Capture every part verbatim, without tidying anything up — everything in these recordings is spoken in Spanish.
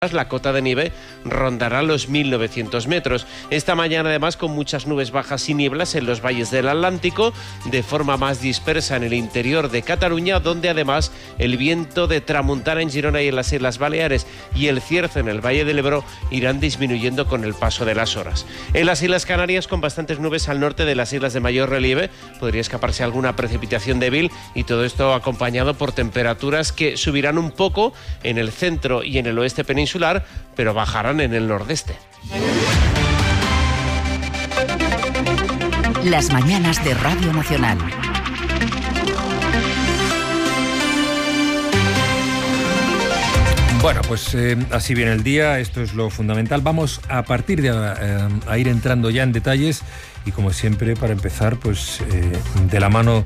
La cota de nieve rondará los mil novecientos metros. Esta mañana, además, con muchas nubes bajas y nieblas en los valles del Atlántico, de forma más dispersa en el interior de Cataluña, donde además el viento de tramuntana en Girona y en las Islas Baleares y el cierzo en el Valle del Ebro irán disminuyendo con el paso de las horas. En las Islas Canarias, con bastantes nubes al norte de las islas de mayor relieve, podría escaparse alguna precipitación débil, y todo esto acompañado por temperaturas que subirán un poco en el centro y en el oeste peninsular, pero bajarán en el nordeste. Las mañanas de Radio Nacional. Bueno, pues eh, así viene el día, esto es lo fundamental. Vamos a partir de eh, a ir entrando ya en detalles y, como siempre, para empezar, pues eh, de la mano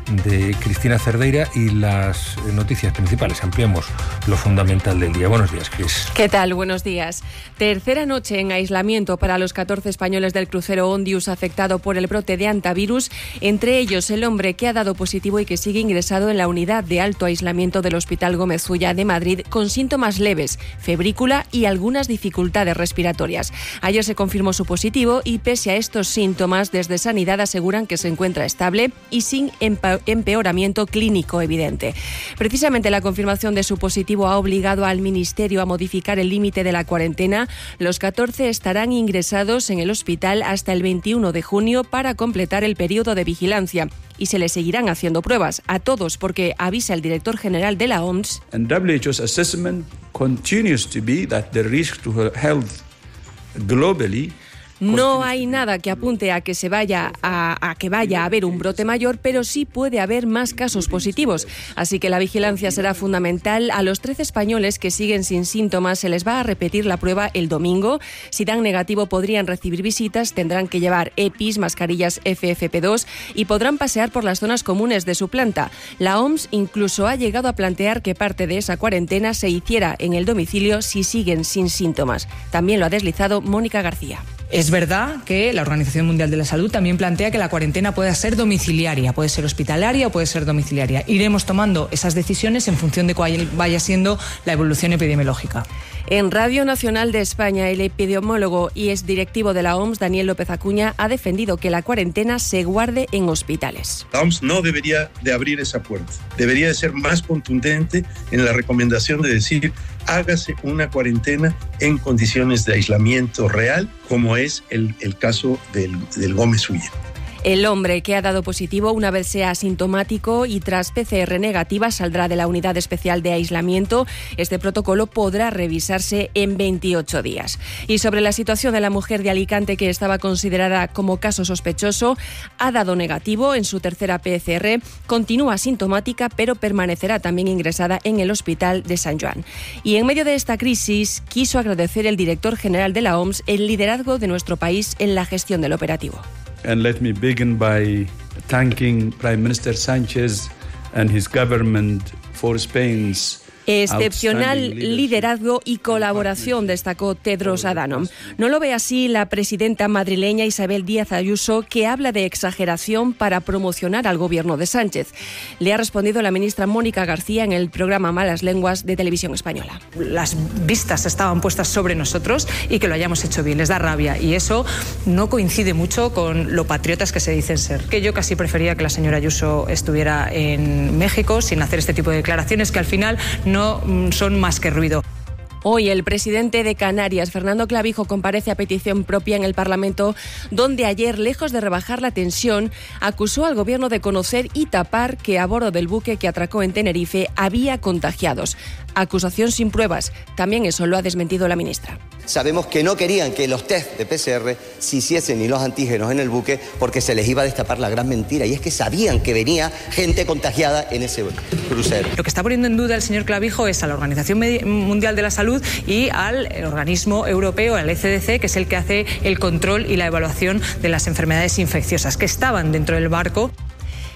de Cristina Cerdeira y las noticias principales. Ampliamos lo fundamental del día. Buenos días, Cris. ¿Qué tal? Buenos días. Tercera noche en aislamiento para los catorce españoles del crucero Ondius afectado por el brote de hantavirus, entre ellos el hombre que ha dado positivo y que sigue ingresado en la unidad de alto aislamiento del Hospital Gómez Ulla de Madrid con síntomas leves, febrícula y algunas dificultades respiratorias. Ayer se confirmó su positivo y, pese a estos síntomas, desde Sanidad aseguran que se encuentra estable y sin empa- empeoramiento clínico evidente. Precisamente la confirmación de su positivo ha obligado al Ministerio a modificar el límite de la cuarentena. Los catorce estarán ingresados en el hospital hasta el veintiuno de junio para completar el periodo de vigilancia, y se les seguirán haciendo pruebas a todos, porque avisa el director general de la O M S. And W H O's assessment continues to be that the risk to health globally. No hay nada que apunte a que se vaya a, a que vaya a haber un brote mayor, pero sí puede haber más casos positivos. Así que la vigilancia será fundamental. A los trece españoles que siguen sin síntomas se les va a repetir la prueba el domingo. Si dan negativo podrían recibir visitas, tendrán que llevar EPIs, mascarillas F F P dos y podrán pasear por las zonas comunes de su planta. La O M S incluso ha llegado a plantear que parte de esa cuarentena se hiciera en el domicilio si siguen sin síntomas. También lo ha deslizado Mónica García. Es verdad que la Organización Mundial de la Salud también plantea que la cuarentena puede ser domiciliaria, puede ser hospitalaria o puede ser domiciliaria. Iremos tomando esas decisiones en función de cuál vaya siendo la evolución epidemiológica. En Radio Nacional de España, el epidemiólogo y exdirectivo de la O M S, Daniel López Acuña, ha defendido que la cuarentena se guarde en hospitales. La O M S no debería de abrir esa puerta, debería de ser más contundente en la recomendación de decir: hágase una cuarentena en condiciones de aislamiento real, como es el, el caso del, del Gómez Ulla. El hombre que ha dado positivo, una vez sea asintomático y tras P C R negativa, saldrá de la unidad especial de aislamiento. Este protocolo podrá revisarse en veintiocho días. Y sobre la situación de la mujer de Alicante, que estaba considerada como caso sospechoso, ha dado negativo en su tercera P C R, continúa asintomática, pero permanecerá también ingresada en el Hospital de San Joan. Y en medio de esta crisis, quiso agradecer el director general de la O M S el liderazgo de nuestro país en la gestión del operativo. And let me begin by thanking Prime Minister Sánchez and his government for Spain's excepcional liderazgo y colaboración, destacó Tedros Adhanom. No lo ve así la presidenta madrileña Isabel Díaz Ayuso, que habla de exageración para promocionar al gobierno de Sánchez. Le ha respondido la ministra Mónica García en el programa Malas Lenguas de Televisión Española. Las vistas estaban puestas sobre nosotros y que lo hayamos hecho bien, les da rabia, y eso no coincide mucho con lo patriotas que se dicen ser. Que yo casi prefería que la señora Ayuso estuviera en México sin hacer este tipo de declaraciones que al final no no son más que ruido. Hoy el presidente de Canarias, Fernando Clavijo, comparece a petición propia en el Parlamento, donde ayer, lejos de rebajar la tensión, acusó al gobierno de conocer y tapar que a bordo del buque que atracó en Tenerife había contagiados. Acusación sin pruebas. También eso lo ha desmentido la ministra. Sabemos que no querían que los test de P C R se hiciesen ni los antígenos en el buque porque se les iba a destapar la gran mentira, y es que sabían que venía gente contagiada en ese crucero. Lo que está poniendo en duda el señor Clavijo es a la Organización Mundial de la Salud y al organismo europeo, al E C D C, que es el que hace el control y la evaluación de las enfermedades infecciosas, que estaban dentro del barco.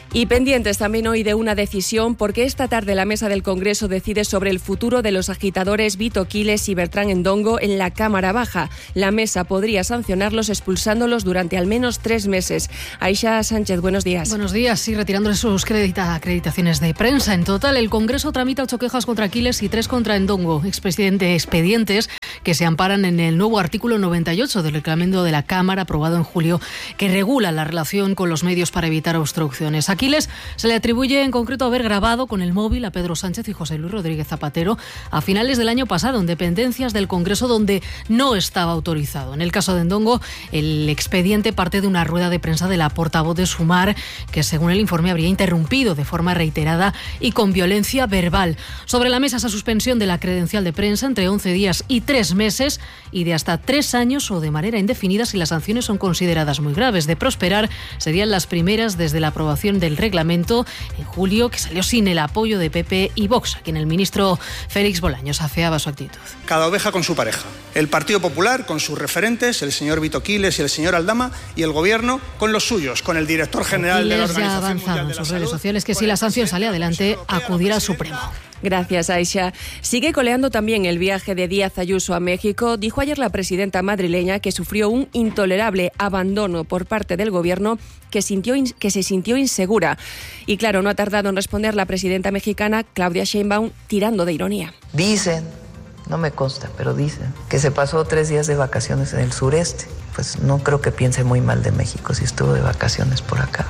Y pendientes también hoy de una decisión, porque esta tarde la mesa del Congreso decide sobre el futuro de los agitadores Vito Quiles y Bertrán Endongo en la Cámara Baja. La mesa podría sancionarlos expulsándolos durante al menos tres meses. Aisha Sánchez, buenos días. Buenos días, sí, retirándole sus credita, acreditaciones de prensa. En total, el Congreso tramita ocho quejas contra Quiles y tres contra Endongo, expresidente, expedientes que se amparan en el nuevo artículo noventa y ocho del reglamento de la Cámara aprobado en julio, que regula la relación con los medios para evitar obstrucciones. A Quiles se le atribuye en concreto haber grabado con el móvil a Pedro Sánchez y José Luis Rodríguez Zapatero a finales del año pasado en dependencias del Congreso donde no estaba autorizado. En el caso de Endongo, el expediente parte de una rueda de prensa de la portavoz de Sumar, que según el informe habría interrumpido de forma reiterada y con violencia verbal. Sobre la mesa esa suspensión de la credencial de prensa entre once días y tres meses y de hasta tres años o de manera indefinida si las sanciones son consideradas muy graves. De prosperar, serían las primeras desde la aprobación del reglamento en julio, que salió sin el apoyo de P P y Vox, a quien el ministro Félix Bolaños afeaba su actitud. Cada oveja con su pareja. El Partido Popular con sus referentes, el señor Vito Quiles y el señor Aldama, y el Gobierno con los suyos, con el director general Quiles de la Organización ya ha avanzado en sus redes sociales que si la sanción sale adelante, acudirá al Supremo. Gracias, Aisha. Sigue coleando también el viaje de Díaz Ayuso a México. Dijo ayer la presidenta madrileña que sufrió un intolerable abandono por parte del gobierno, que, sintió, que se sintió insegura. Y claro, no ha tardado en responder la presidenta mexicana, Claudia Sheinbaum, tirando de ironía. Dicen, no me consta, pero dicen que se pasó tres días de vacaciones en el sureste. Pues no creo que piense muy mal de México si estuvo de vacaciones por acá.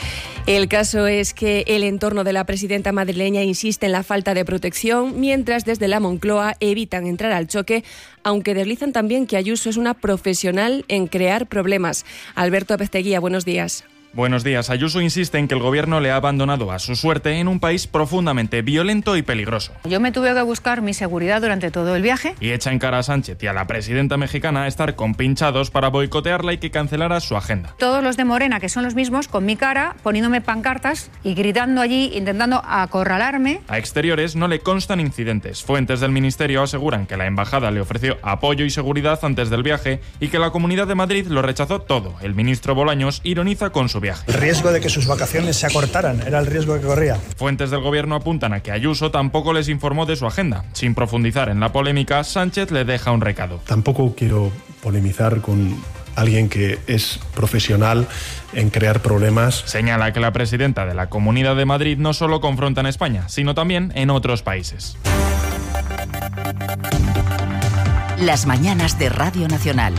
El caso es que el entorno de la presidenta madrileña insiste en la falta de protección, mientras desde la Moncloa evitan entrar al choque, aunque deslizan también que Ayuso es una profesional en crear problemas. Alberto Pesteguía, buenos días. Buenos días. Ayuso insiste en que el gobierno le ha abandonado a su suerte en un país profundamente violento y peligroso. Yo me tuve que buscar mi seguridad durante todo el viaje. Y echa en cara a Sánchez y a la presidenta mexicana a estar compinchados para boicotearla y que cancelara su agenda. Todos los de Morena, que son los mismos, con mi cara, poniéndome pancartas y gritando allí, intentando acorralarme. A Exteriores no le constan incidentes. Fuentes del ministerio aseguran que la embajada le ofreció apoyo y seguridad antes del viaje y que la Comunidad de Madrid lo rechazó todo. El ministro Bolaños ironiza con su viaje. El riesgo de que sus vacaciones se acortaran era el riesgo que corría. Fuentes del gobierno apuntan a que Ayuso tampoco les informó de su agenda. Sin profundizar en la polémica, Sánchez le deja un recado. Tampoco quiero polemizar con alguien que es profesional en crear problemas. Señala que la presidenta de la Comunidad de Madrid no solo confronta en España, sino también en otros países. Las mañanas de Radio Nacional.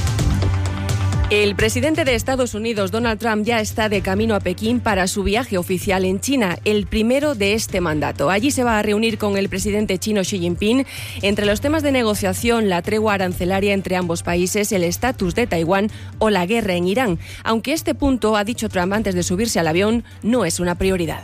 El presidente de Estados Unidos, Donald Trump, ya está de camino a Pekín para su viaje oficial en China, el primero de este mandato. Allí se va a reunir con el presidente chino Xi Jinping. Entre los temas de negociación, la tregua arancelaria entre ambos países, el estatus de Taiwán o la guerra en Irán. Aunque este punto, ha dicho Trump antes de subirse al avión, no es una prioridad.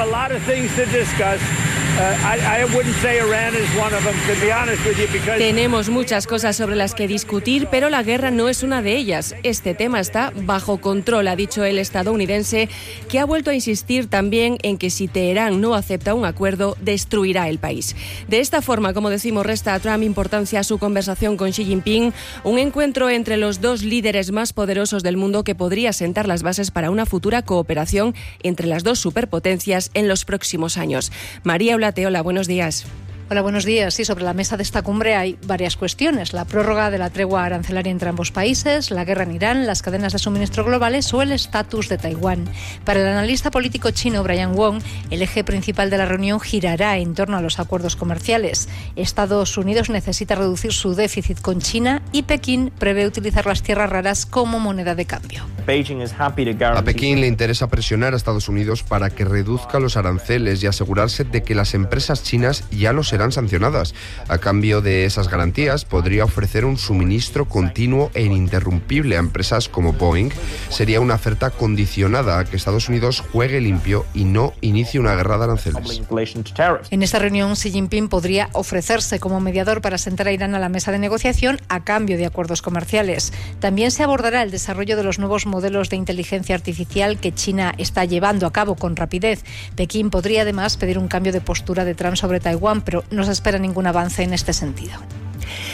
Tenemos muchas cosas sobre las que discutir, pero la guerra no es una de ellas. Este tema está bajo control, ha dicho el estadounidense, que ha vuelto a insistir también en que si Teherán no acepta un acuerdo, destruirá el país. De esta forma, como decimos, resta a Trump importancia a su conversación con Xi Jinping, un encuentro entre los dos líderes más poderosos del mundo que podría sentar las bases para una futura cooperación entre las dos superpotencias en los próximos años. María Olateola, buenos días. Hola, buenos días. Sí, sobre la mesa de esta cumbre hay varias cuestiones. La prórroga de la tregua arancelaria entre ambos países, la guerra en Irán, las cadenas de suministro globales o el estatus de Taiwán. Para el analista político chino Brian Wong, el eje principal de la reunión girará en torno a los acuerdos comerciales. Estados Unidos necesita reducir su déficit con China y Pekín prevé utilizar las tierras raras como moneda de cambio. A Pekín le interesa presionar a Estados Unidos para que reduzca los aranceles y asegurarse de que las empresas chinas ya no serán sancionadas. A cambio de esas garantías, podría ofrecer un suministro continuo e ininterrumpible a empresas como Boeing. Sería una oferta condicionada a que Estados Unidos juegue limpio y no inicie una guerra de aranceles. En esta reunión, Xi Jinping podría ofrecerse como mediador para sentar a Irán a la mesa de negociación a cambio de acuerdos comerciales. También se abordará el desarrollo de los nuevos modelos de inteligencia artificial que China está llevando a cabo con rapidez. Pekín podría además pedir un cambio de postura de Trump sobre Taiwán, pero no se espera ningún avance en este sentido.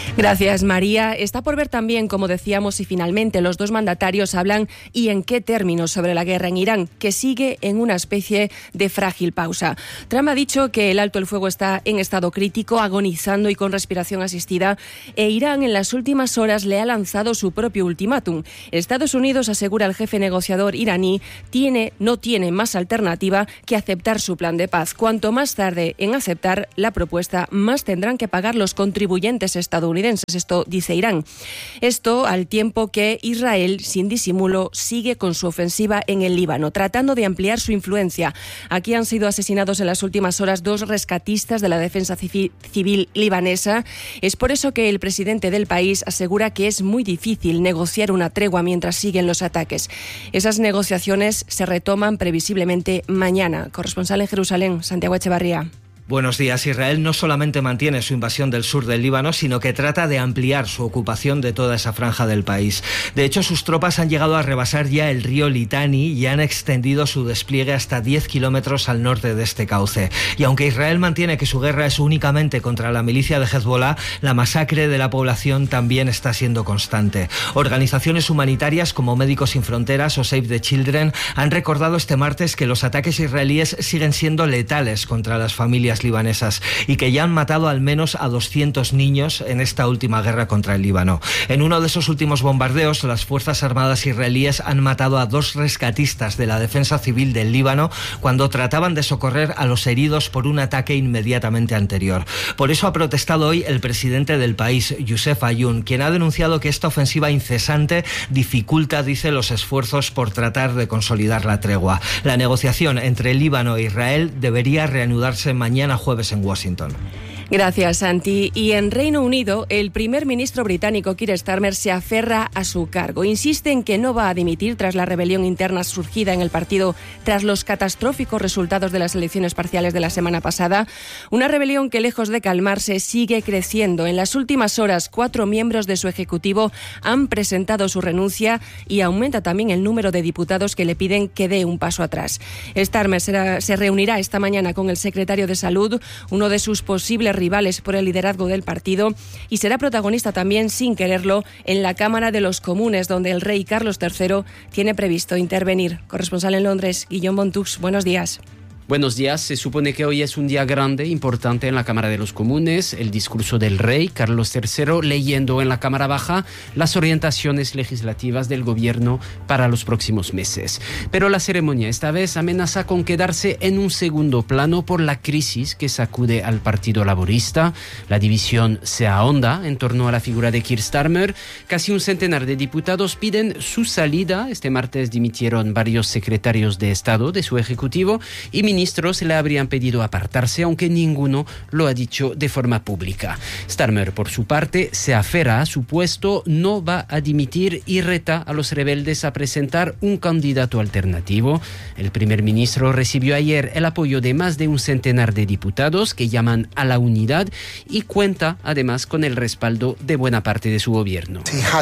Gracias, María. Está por ver también, como decíamos, si finalmente los dos mandatarios hablan y en qué términos sobre la guerra en Irán, que sigue en una especie de frágil pausa. Trump ha dicho que el alto el fuego está en estado crítico, agonizando y con respiración asistida, e Irán en las últimas horas le ha lanzado su propio ultimátum. Estados Unidos, asegura el jefe negociador iraní, tiene, no tiene más alternativa que aceptar su plan de paz. Cuanto más tarde en aceptar la propuesta, más tendrán que pagar los contribuyentes estadounidenses. Esto dice Irán. Esto al tiempo que Israel, sin disimulo, sigue con su ofensiva en el Líbano, tratando de ampliar su influencia. Aquí han sido asesinados en las últimas horas dos rescatistas de la defensa civil libanesa. Es por eso que el presidente del país asegura que es muy difícil negociar una tregua mientras siguen los ataques. Esas negociaciones se retoman previsiblemente mañana. Corresponsal en Jerusalén, Santiago Echevarría. Buenos días. Israel no solamente mantiene su invasión del sur del Líbano, sino que trata de ampliar su ocupación de toda esa franja del país. De hecho, sus tropas han llegado a rebasar ya el río Litani y han extendido su despliegue hasta diez kilómetros al norte de este cauce. Y aunque Israel mantiene que su guerra es únicamente contra la milicia de Hezbollah, la masacre de la población también está siendo constante. Organizaciones humanitarias como Médicos Sin Fronteras o Save the Children han recordado este martes que los ataques israelíes siguen siendo letales contra las familias libanesas y que ya han matado al menos a doscientos niños en esta última guerra contra el Líbano. En uno de esos últimos bombardeos, las Fuerzas Armadas israelíes han matado a dos rescatistas de la Defensa Civil del Líbano cuando trataban de socorrer a los heridos por un ataque inmediatamente anterior. Por eso ha protestado hoy el presidente del país, Youssef Ayoun, quien ha denunciado que esta ofensiva incesante dificulta, dice, los esfuerzos por tratar de consolidar la tregua. La negociación entre Líbano e Israel debería reanudarse mañana jueves en Washington. Gracias, Santi. Y en Reino Unido, el primer ministro británico Keir Starmer se aferra a su cargo. Insiste en que no va a dimitir tras la rebelión interna surgida en el partido tras los catastróficos resultados de las elecciones parciales de la semana pasada. Una rebelión que, lejos de calmarse, sigue creciendo. En las últimas horas, cuatro miembros de su ejecutivo han presentado su renuncia y aumenta también el número de diputados que le piden que dé un paso atrás. Starmer será, se reunirá esta mañana con el secretario de Salud, uno de sus posibles rivales por el liderazgo del partido, y será protagonista también, sin quererlo, en la Cámara de los Comunes, donde el rey Carlos tercero tiene previsto intervenir. Corresponsal en Londres, Guillaume Bontux, buenos días. Buenos días. Se supone que hoy es un día grande, importante en la Cámara de los Comunes. El discurso del rey Carlos tercero leyendo en la Cámara Baja las orientaciones legislativas del gobierno para los próximos meses. Pero la ceremonia esta vez amenaza con quedarse en un segundo plano por la crisis que sacude al Partido Laborista. La división se ahonda en torno a la figura de Keir Starmer. Casi un centenar de diputados piden su salida. Este martes dimitieron varios secretarios de Estado de su ejecutivo y ministros le habrían pedido apartarse, aunque ninguno lo ha dicho de forma pública. Starmer, por su parte, se aferra a su puesto, no va a dimitir y reta a los rebeldes a presentar un candidato alternativo. El primer ministro recibió ayer el apoyo de más de un centenar de diputados que llaman a la unidad y cuenta además con el respaldo de buena parte de su gobierno.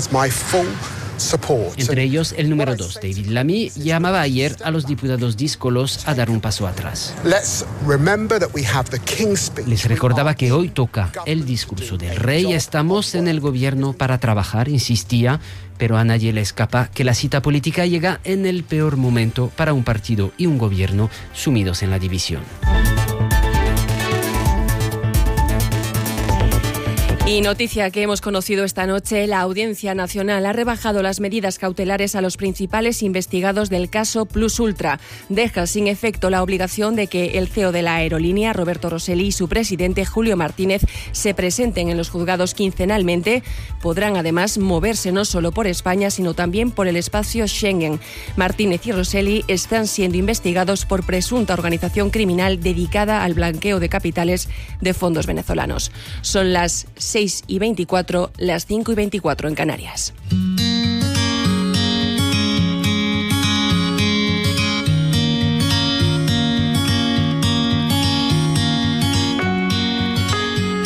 Entre ellos, el número dos, David Lammy, llamaba ayer a los diputados díscolos a dar un paso atrás. Les recordaba que hoy toca el discurso del rey. Estamos en el gobierno para trabajar, insistía, pero a nadie le escapa que la cita política llega en el peor momento para un partido y un gobierno sumidos en la división. Y noticia que hemos conocido esta noche, la Audiencia Nacional ha rebajado las medidas cautelares a los principales investigados del caso Plus Ultra. Deja sin efecto la obligación de que el C E O de la aerolínea, Roberto Rosselli, y su presidente, Julio Martínez, se presenten en los juzgados quincenalmente. Podrán además moverse no solo por España, sino también por el espacio Schengen. Martínez y Rosselli están siendo investigados por presunta organización criminal dedicada al blanqueo de capitales de fondos venezolanos. Son las seis y veinticuatro, las cinco y veinticuatro en Canarias.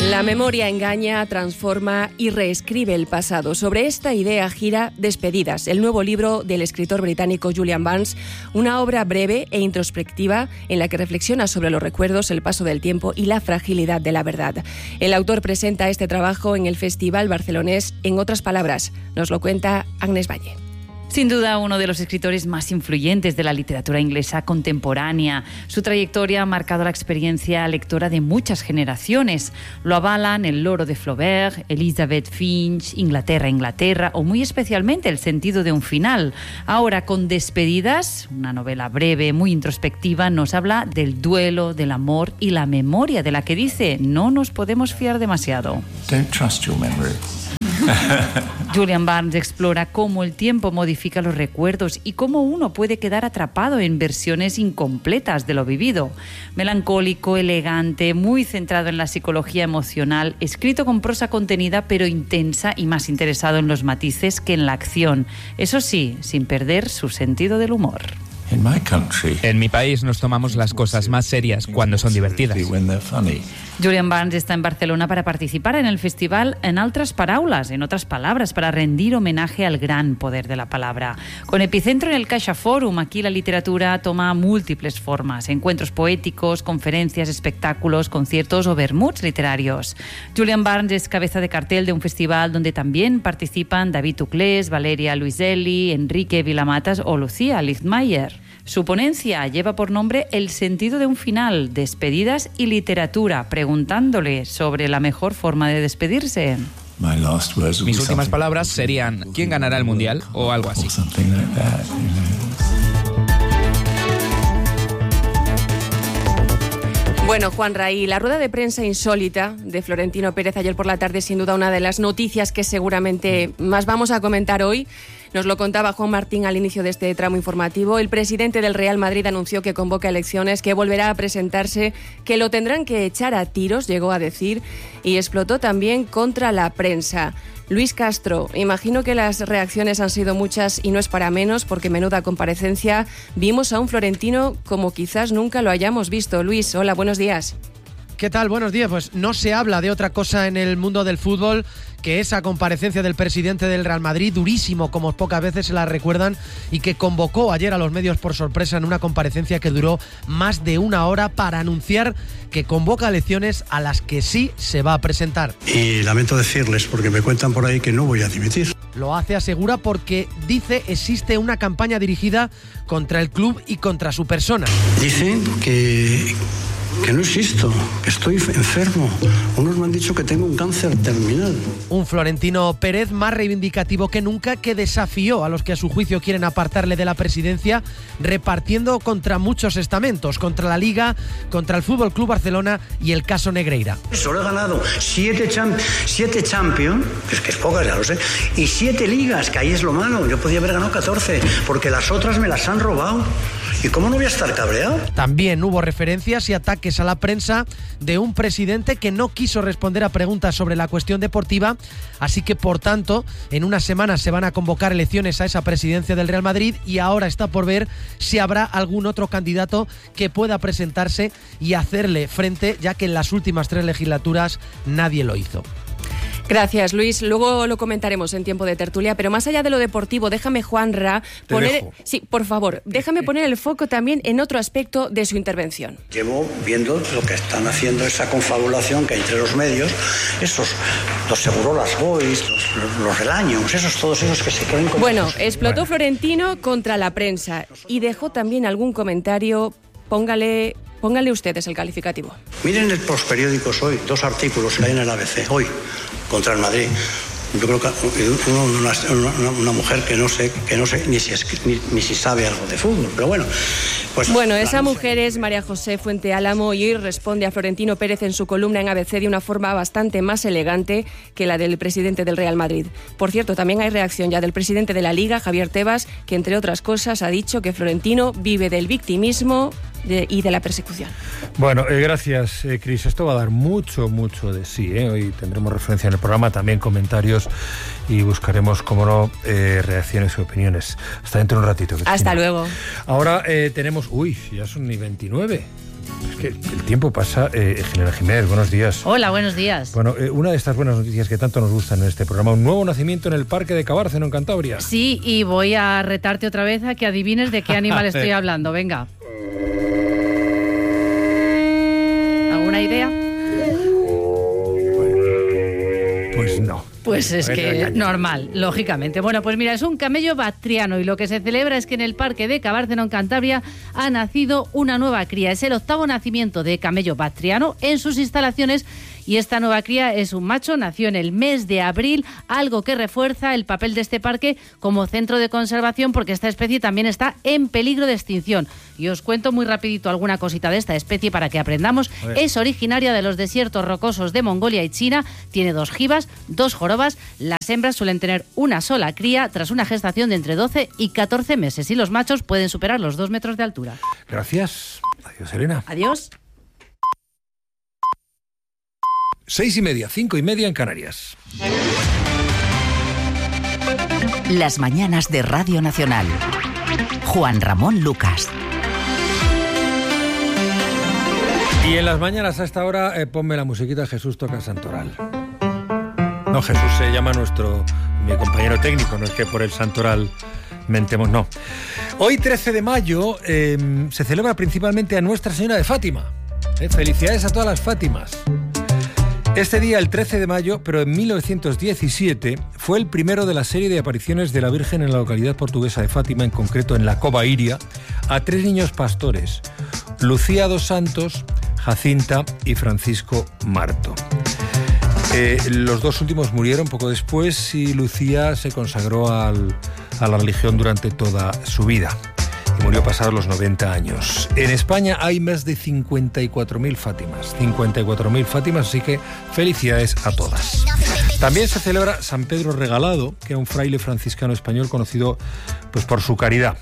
La memoria engaña, transforma y reescribe el pasado. Sobre esta idea gira Despedidas, el nuevo libro del escritor británico Julian Barnes, una obra breve e introspectiva en la que reflexiona sobre los recuerdos, el paso del tiempo y la fragilidad de la verdad. El autor presenta este trabajo en el Festival Barcelonés En otras palabras. Nos lo cuenta Agnes Valle. Sin duda, uno de los escritores más influyentes de la literatura inglesa contemporánea. Su trayectoria ha marcado la experiencia lectora de muchas generaciones. Lo avalan El loro de Flaubert, Elizabeth Finch, Inglaterra, Inglaterra o muy especialmente El sentido de un final. Ahora, con Despedidas, una novela breve, muy introspectiva, nos habla del duelo, del amor y la memoria, de la que dice no nos podemos fiar demasiado. Don't trust your memory. Julian Barnes explora cómo el tiempo modifica los recuerdos y cómo uno puede quedar atrapado en versiones incompletas de lo vivido. Melancólico, elegante, muy centrado en la psicología emocional, escrito con prosa contenida pero intensa y más interesado en los matices que en la acción. Eso sí, sin perder su sentido del humor. En mi país nos tomamos las cosas más serias cuando son divertidas. Julian Barnes está en Barcelona para participar en el festival En altres paraules, en otras palabras, para rendir homenaje al gran poder de la palabra. Con epicentro en el Caixa Forum, aquí la literatura toma múltiples formas: encuentros poéticos, conferencias, espectáculos, conciertos o vermuts literarios. Julian Barnes es cabeza de cartel de un festival donde también participan David Tuclés, Valeria Luiselli, Enrique Vilamatas o Lucía Lichtmayer. Su ponencia lleva por nombre El sentido de un final, despedidas y literatura, preguntándole sobre la mejor forma de despedirse. Mis últimas palabras serían ¿quién ganará el mundial? O algo así. Bueno, Juanra, y la rueda de prensa insólita de Florentino Pérez ayer por la tarde, sin duda una de las noticias que seguramente más vamos a comentar hoy. Nos lo contaba Juan Martín al inicio de este tramo informativo. El presidente del Real Madrid anunció que convoca elecciones, que volverá a presentarse, que lo tendrán que echar a tiros, llegó a decir, y explotó también contra la prensa. Luis Castro, imagino que las reacciones han sido muchas y no es para menos, porque menuda comparecencia. Vimos a un Florentino como quizás nunca lo hayamos visto. Luis, hola, buenos días. ¿Qué tal? Buenos días. Pues no se habla de otra cosa en el mundo del fútbol que esa comparecencia del presidente del Real Madrid, durísimo como pocas veces se la recuerdan, y que convocó ayer a los medios por sorpresa en una comparecencia que duró más de una hora para anunciar que convoca elecciones a las que sí se va a presentar. Y lamento decirles, porque me cuentan por ahí que no voy a dimitir. Lo hace, asegura, porque dice existe una campaña dirigida contra el club y contra su persona. Dicen que... que no existo, que estoy enfermo. Unos me han dicho que tengo un cáncer terminal. Un Florentino Pérez más reivindicativo que nunca, que desafió a los que a su juicio quieren apartarle de la presidencia, repartiendo contra muchos estamentos, contra la Liga, contra el Fútbol Club Barcelona y el caso Negreira. Solo he ganado siete, champ siete Champions, que es que es poca, ya lo sé, y siete ligas, que ahí es lo malo. Yo podía haber ganado catorce, porque las otras me las han robado. ¿Y cómo no voy a estar cabreado? También hubo referencias y ataques a la prensa de un presidente que no quiso responder a preguntas sobre la cuestión deportiva, así que por tanto en unas semanas se van a convocar elecciones a esa presidencia del Real Madrid y ahora está por ver si habrá algún otro candidato que pueda presentarse y hacerle frente, ya que en las últimas tres legislaturas nadie lo hizo. Gracias, Luis. Luego lo comentaremos en tiempo de tertulia, pero más allá de lo deportivo, déjame, Juanra, poner... Sí, por favor, déjame poner el foco también en otro aspecto de su intervención. Llevo viendo lo que están haciendo, esa confabulación que hay entre los medios, esos, los segurolas boys, los, los relaños, esos, todos esos que se creen... Como bueno, esos. explotó Bueno. Florentino contra la prensa y dejó también algún comentario. Póngale... Pónganle ustedes el calificativo. Miren el periódicos hoy, dos artículos que hay en el A B C, hoy, contra el Madrid. Yo creo que una, una, una mujer que no sé, que no sé ni si, es, ni, ni si sabe algo de fútbol, pero bueno. Pues, bueno, esa mujer es María José Fuente Álamo y hoy responde a Florentino Pérez en su columna en A B C de una forma bastante más elegante que la del presidente del Real Madrid. Por cierto, también hay reacción ya del presidente de la Liga, Javier Tebas, que entre otras cosas ha dicho que Florentino vive del victimismo de, y de la persecución. Bueno, eh, gracias, eh, Cris. Esto va a dar mucho, mucho de sí. ¿eh? Hoy tendremos referencia en el programa, también comentarios y buscaremos, como no, eh, reacciones y opiniones. Hasta dentro de un ratito. Cristina. Hasta luego. Ahora eh, tenemos... Uy, ya son ni veintinueve. Es que el tiempo pasa. eh, General Jiménez, buenos días. Hola, buenos días. Bueno, eh, una de estas buenas noticias que tanto nos gustan en este programa, un nuevo nacimiento en el Parque de Cabárceno, en Cantabria. Sí, y voy a retarte otra vez a que adivines de qué animal estoy hablando. Venga. ¿Alguna idea? Pues no. Pues es que normal, lógicamente. Bueno, pues mira, es un camello bactriano y lo que se celebra es que en el Parque de Cabárceno, en Cantabria, ha nacido una nueva cría. Es el octavo nacimiento de camello bactriano en sus instalaciones y esta nueva cría es un macho, nació en el mes de abril, algo que refuerza el papel de este parque como centro de conservación porque esta especie también está en peligro de extinción. Y os cuento muy rapidito alguna cosita de esta especie para que aprendamos. Es originaria de los desiertos rocosos de Mongolia y China, tiene dos jivas, dos jorobas. Las hembras suelen tener una sola cría tras una gestación de entre doce y catorce meses y los machos pueden superar los dos metros de altura. Gracias. Adiós, Elena. Adiós. Seis y media, cinco y media en Canarias. Las mañanas de Radio Nacional. Juan Ramón Lucas. Y en las mañanas a esta hora, eh, ponme la musiquita Jesús toca Santoral. No, Jesús se llama nuestro, mi compañero técnico, no es que por el Santoral mentemos, no. Hoy, trece de mayo, eh, se celebra principalmente a Nuestra Señora de Fátima. Eh, felicidades a todas las Fátimas. Este día, el trece de mayo, pero en mil novecientos diecisiete, fue el primero de la serie de apariciones de la Virgen en la localidad portuguesa de Fátima, en concreto en la Cova Iria, a tres niños pastores, Lucía dos Santos, Jacinta y Francisco Marto. Eh, los dos últimos murieron poco después y Lucía se consagró al, a la religión durante toda su vida. Y murió pasados los noventa años. En España hay más de cincuenta y cuatro mil Fátimas. cincuenta y cuatro mil Fátimas, así que felicidades a todas. También se celebra San Pedro Regalado, que era un fraile franciscano español conocido pues, por su caridad.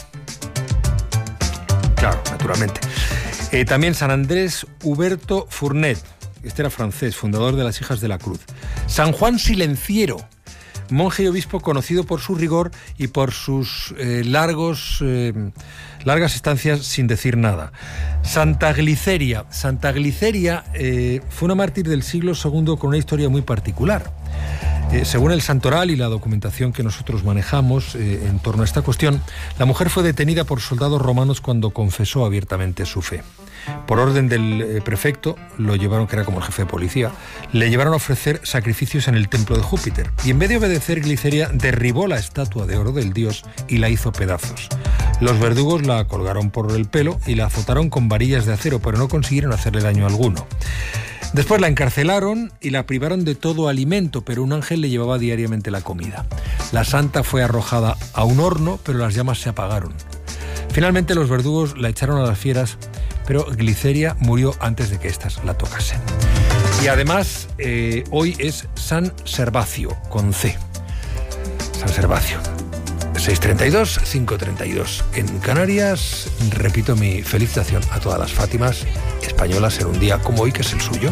Claro, naturalmente. Eh, también San Andrés Huberto Fournet, este era francés, fundador de las Hijas de la Cruz. San Juan Silenciero, monje y obispo conocido por su rigor y por sus eh, largos, eh, largas estancias sin decir nada. Santa Gliceria. Santa Gliceria eh, fue una mártir del siglo segundo con una historia muy particular. Eh, según el santoral y la documentación que nosotros manejamos eh, en torno a esta cuestión, la mujer fue detenida por soldados romanos cuando confesó abiertamente su fe. Por orden del eh, prefecto, lo llevaron, que era como el jefe de policía, le llevaron a ofrecer sacrificios en el templo de Júpiter. Y en vez de obedecer, Gliceria derribó la estatua de oro del dios y la hizo pedazos. Los verdugos la colgaron por el pelo y la azotaron con varillas de acero, pero no consiguieron hacerle daño alguno. Después la encarcelaron y la privaron de todo alimento, pero un ángel le llevaba diariamente la comida. La santa fue arrojada a un horno, pero las llamas se apagaron. Finalmente los verdugos la echaron a las fieras, pero Gliceria murió antes de que éstas la tocasen. Y además, eh, hoy es San Servacio, con C. San Servacio. seis treinta y dos, cinco treinta y dos. En Canarias, repito mi felicitación a todas las Fátimas españolas en un día como hoy, que es el suyo.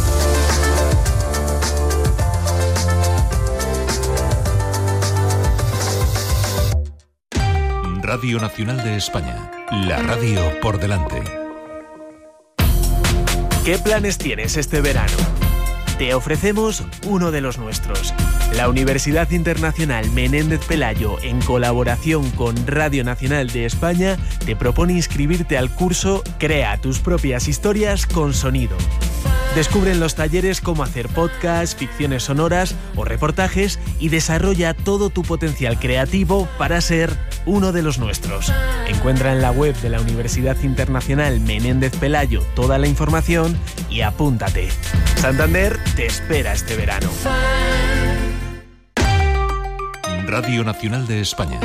Radio Nacional de España. La radio por delante. ¿Qué planes tienes este verano? Te ofrecemos uno de los nuestros. La Universidad Internacional Menéndez Pelayo, en colaboración con Radio Nacional de España, te propone inscribirte al curso Crea tus propias historias con sonido. Descubre en los talleres cómo hacer podcasts, ficciones sonoras o reportajes y desarrolla todo tu potencial creativo para ser uno de los nuestros. Encuentra en la web de la Universidad Internacional Menéndez Pelayo toda la información y apúntate. Santander te espera este verano. Radio Nacional de España.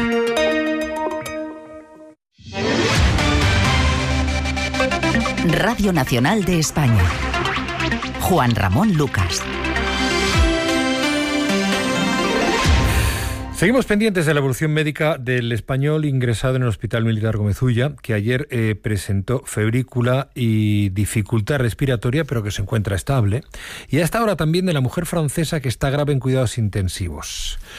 Radio Nacional de España. Juan Ramón Lucas. Seguimos pendientes de la evolución médica del español ingresado en el Hospital Militar Gómez Ulla, que ayer eh, presentó febrícula y dificultad respiratoria, pero que se encuentra estable. Y a esta hora también de la mujer francesa que está grave en cuidados intensivos.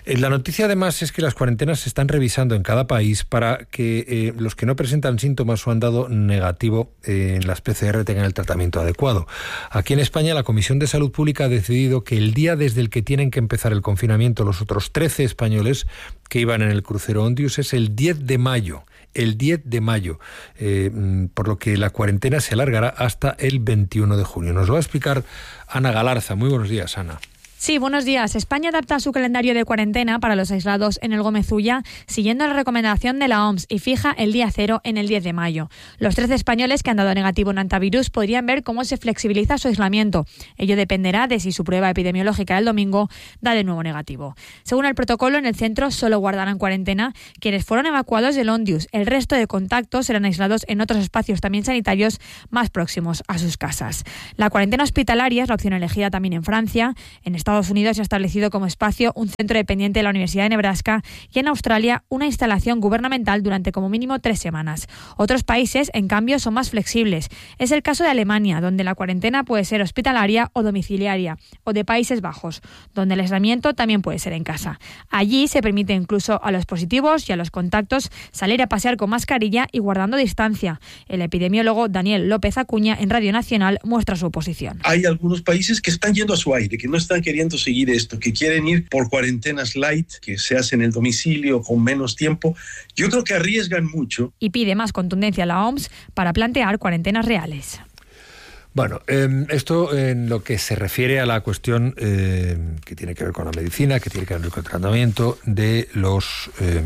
La noticia además es que las cuarentenas se están revisando en cada país para que eh, los que no presentan síntomas o han dado negativo eh, en las P C R tengan el tratamiento adecuado. Aquí en España la Comisión de Salud Pública ha decidido que el día desde el que tienen que empezar el confinamiento los otros trece españoles que iban en el crucero Ondius es el diez de mayo. El diez de mayo, eh, por lo que la cuarentena se alargará hasta el veintiuno de junio. Nos lo va a explicar Ana Galarza. Muy buenos días, Ana. Sí, buenos días. España adapta su calendario de cuarentena para los aislados en el Gómez Ulla siguiendo la recomendación de la O M S y fija el día cero en el diez de mayo. Los trece españoles que han dado negativo en antivirus podrían ver cómo se flexibiliza su aislamiento. Ello dependerá de si su prueba epidemiológica del domingo da de nuevo negativo. Según el protocolo, en el centro solo guardarán cuarentena quienes fueron evacuados del Ondius. El resto de contactos serán aislados en otros espacios también sanitarios más próximos a sus casas. La cuarentena hospitalaria es la opción elegida también en Francia. En Estados Unidos se ha establecido como espacio un centro dependiente de la Universidad de Nebraska y en Australia una instalación gubernamental durante como mínimo tres semanas. Otros países, en cambio, son más flexibles. Es el caso de Alemania, donde la cuarentena puede ser hospitalaria o domiciliaria, o de Países Bajos, donde el aislamiento también puede ser en casa. Allí se permite incluso a los positivos y a los contactos salir a pasear con mascarilla y guardando distancia. El epidemiólogo Daniel López Acuña en Radio Nacional muestra su posición. Hay algunos países que están yendo a su aire, que no están queriendo seguir esto, que quieren ir por cuarentenas light, que se hacen en el domicilio con menos tiempo. Yo creo que arriesgan mucho. Y pide más contundencia a la O M S para plantear cuarentenas reales. Bueno, eh, esto en lo que se refiere a la cuestión eh, que tiene que ver con la medicina, que tiene que ver con el tratamiento de los, eh,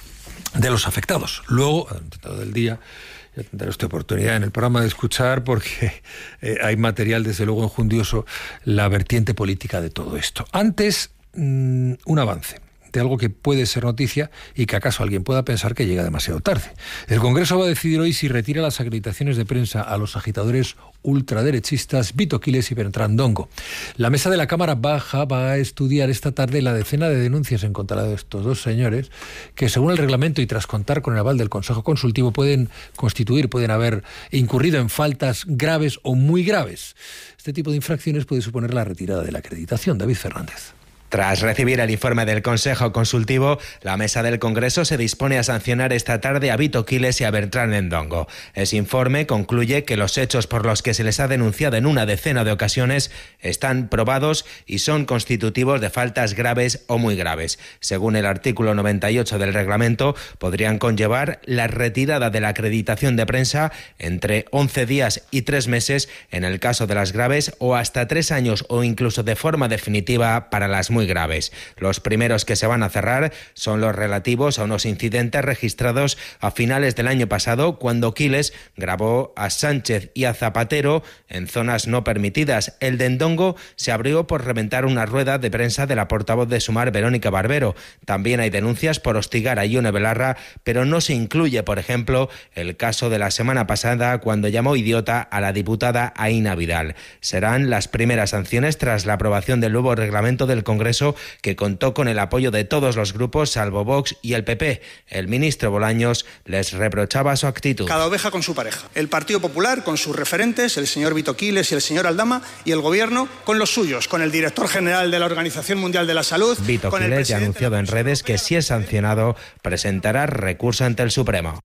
de los afectados. Luego, a lo largo del día, ya tendré esta oportunidad en el programa de escuchar, porque eh, hay material, desde luego, enjundioso, la vertiente política de todo esto. Antes, mmm, un avance de algo que puede ser noticia y que acaso alguien pueda pensar que llega demasiado tarde. El Congreso va a decidir hoy si retira las acreditaciones de prensa a los agitadores ultraderechistas Vito Quiles y Bertrand Dongo. La mesa de la Cámara Baja va a estudiar esta tarde la decena de denuncias en contra de estos dos señores que, según el reglamento y tras contar con el aval del Consejo Consultivo, pueden constituir, pueden haber incurrido en faltas graves o muy graves. Este tipo de infracciones puede suponer la retirada de la acreditación. David Fernández. Tras recibir el informe del Consejo Consultivo, la Mesa del Congreso se dispone a sancionar esta tarde a Vito Quiles y a Bertrand Dongo. Ese informe concluye que los hechos por los que se les ha denunciado en una decena de ocasiones están probados y son constitutivos de faltas graves o muy graves. Según el artículo noventa y ocho del reglamento, podrían conllevar la retirada de la acreditación de prensa entre once días y tres meses en el caso de las graves, o hasta tres años o incluso de forma definitiva para las muy graves. Los primeros que se van a cerrar son los relativos a unos incidentes registrados a finales del año pasado, cuando Quiles grabó a Sánchez y a Zapatero en zonas no permitidas. El de Ndongo se abrió por reventar una rueda de prensa de la portavoz de Sumar, Verónica Barbero. También hay denuncias por hostigar a Ione Belarra, pero no se incluye, por ejemplo, el caso de la semana pasada cuando llamó idiota a la diputada Aína Vidal. Serán las primeras sanciones tras la aprobación del nuevo reglamento del Congreso, que contó con el apoyo de todos los grupos, salvo Vox y el P P. El ministro Bolaños les reprochaba su actitud. Cada oveja con su pareja. El Partido Popular con sus referentes, el señor Vito Quiles y el señor Aldama, y el Gobierno con los suyos, con el director general de la Organización Mundial de la Salud. Vito Quiles ya ha anunciado en redes que, si es sancionado, presentará recurso ante el Supremo.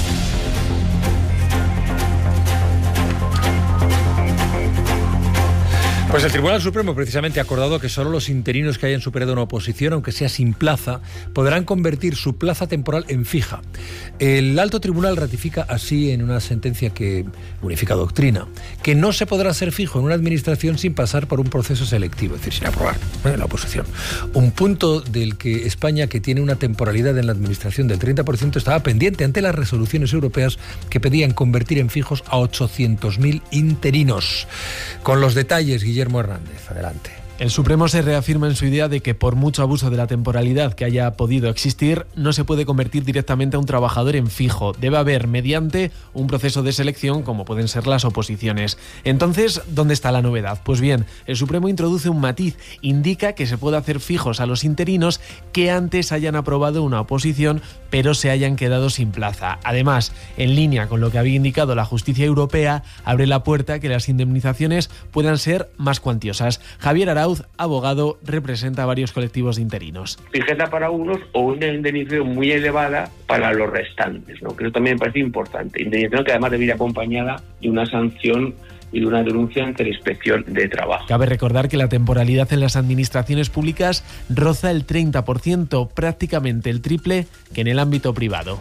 Pues el Tribunal Supremo precisamente ha acordado que solo los interinos que hayan superado una oposición, aunque sea sin plaza, podrán convertir su plaza temporal en fija. El Alto Tribunal ratifica así, en una sentencia que unifica doctrina, que no se podrá ser fijo en una administración sin pasar por un proceso selectivo, es decir, sin aprobar ¿eh? la oposición. Un punto del que España, que tiene una temporalidad en la administración del treinta por ciento, estaba pendiente ante las resoluciones europeas que pedían convertir en fijos a ochocientos mil interinos. Con los detalles, Guillermo Guillermo Hernández, adelante. El Supremo se reafirma en su idea de que, por mucho abuso de la temporalidad que haya podido existir, no se puede convertir directamente a un trabajador en fijo. Debe haber, mediante un proceso de selección, como pueden ser las oposiciones. Entonces, ¿dónde está la novedad? Pues bien, el Supremo introduce un matiz. Indica que se puede hacer fijos a los interinos que antes hayan aprobado una oposición, pero se hayan quedado sin plaza. Además, en línea con lo que había indicado la justicia europea, abre la puerta a que las indemnizaciones puedan ser más cuantiosas. Javier Arau Nauz, abogado, representa a varios colectivos de interinos. Fijeza para unos o una indemnización muy elevada para los restantes, ¿no? Que eso también me parece importante. Indemnización que además debe ir acompañada de una sanción y de una denuncia ante la Inspección de Trabajo. Cabe recordar que la temporalidad en las administraciones públicas roza el treinta por ciento, prácticamente el triple que en el ámbito privado.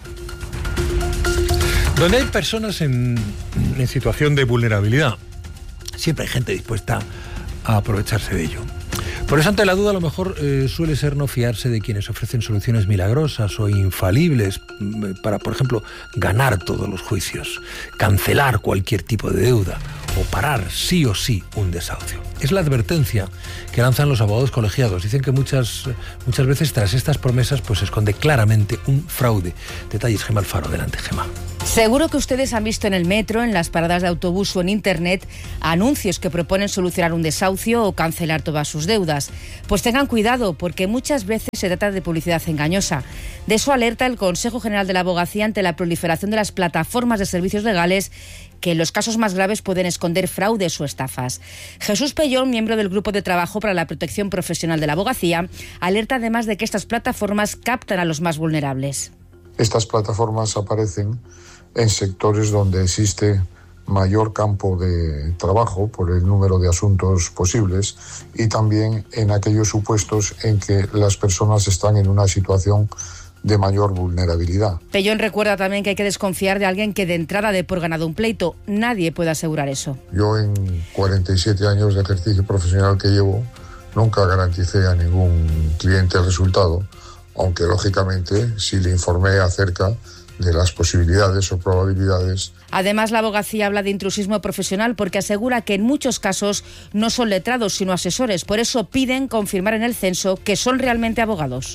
Donde hay personas en, en situación de vulnerabilidad, siempre hay gente dispuesta a aprovecharse de ello. Por eso, ante la duda, a lo mejor eh, suele ser no fiarse de quienes ofrecen soluciones milagrosas o infalibles para, por ejemplo, ganar todos los juicios, cancelar cualquier tipo de deuda o parar sí o sí un desahucio. Es la advertencia que lanzan los abogados colegiados. Dicen que muchas, muchas veces tras estas promesas pues se esconde claramente un fraude. Detalles, Gemma Alfaro. Adelante, Gemma. Seguro que ustedes han visto en el metro, en las paradas de autobús o en internet anuncios que proponen solucionar un desahucio o cancelar todas sus deudas. Pues tengan cuidado, porque muchas veces se trata de publicidad engañosa. De eso alerta el Consejo General de la Abogacía ante la proliferación de las plataformas de servicios legales que en los casos más graves pueden esconder fraudes o estafas. Jesús Pellón, miembro del Grupo de Trabajo para la Protección Profesional de la Abogacía, alerta además de que estas plataformas captan a los más vulnerables. Estas plataformas aparecen en sectores donde existe mayor campo de trabajo por el número de asuntos posibles y también en aquellos supuestos en que las personas están en una situación de mayor vulnerabilidad. Pellón recuerda también que hay que desconfiar de alguien que de entrada dé por ganado un pleito. Nadie puede asegurar eso. Yo en cuarenta y siete años de ejercicio profesional que llevo nunca garanticé a ningún cliente el resultado, aunque lógicamente sí le informé acerca de las posibilidades o probabilidades. Además, la abogacía habla de intrusismo profesional porque asegura que en muchos casos no son letrados sino asesores. Por eso piden confirmar en el censo que son realmente abogados.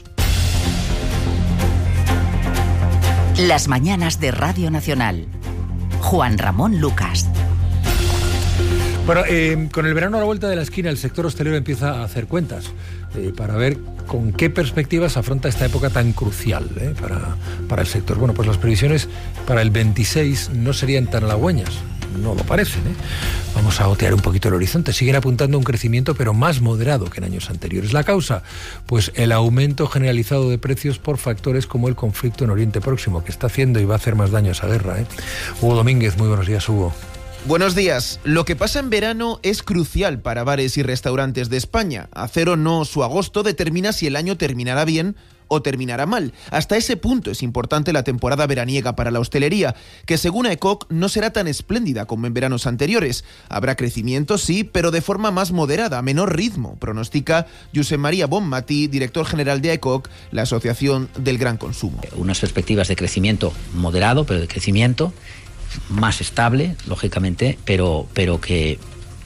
Las mañanas de Radio Nacional. Juan Ramón Lucas. Bueno, eh, con el verano a la vuelta de la esquina, el sector hostelero empieza a hacer cuentas eh, para ver con qué perspectivas afronta esta época tan crucial eh, para, para el sector. Bueno, pues las previsiones para el veintiséis no serían tan halagüeñas, no lo parecen. ¿eh? Vamos a otear un poquito el horizonte. Siguen apuntando a un crecimiento, pero más moderado que en años anteriores. ¿La causa? Pues el aumento generalizado de precios por factores como el conflicto en Oriente Próximo, que está haciendo y va a hacer más daño a esa guerra. ¿eh? Hugo Domínguez, muy buenos días, Hugo. Buenos días. Lo que pasa en verano es crucial para bares y restaurantes de España. Hacer o no su agosto determina si el año terminará bien o terminará mal. Hasta ese punto es importante la temporada veraniega para la hostelería, que según AECOC no será tan espléndida como en veranos anteriores. Habrá crecimiento, sí, pero de forma más moderada, a menor ritmo, pronostica Josep María Bonmatí, director general de AECOC, la Asociación del Gran Consumo. Unas perspectivas de crecimiento moderado, pero de crecimiento más estable, lógicamente, pero, pero que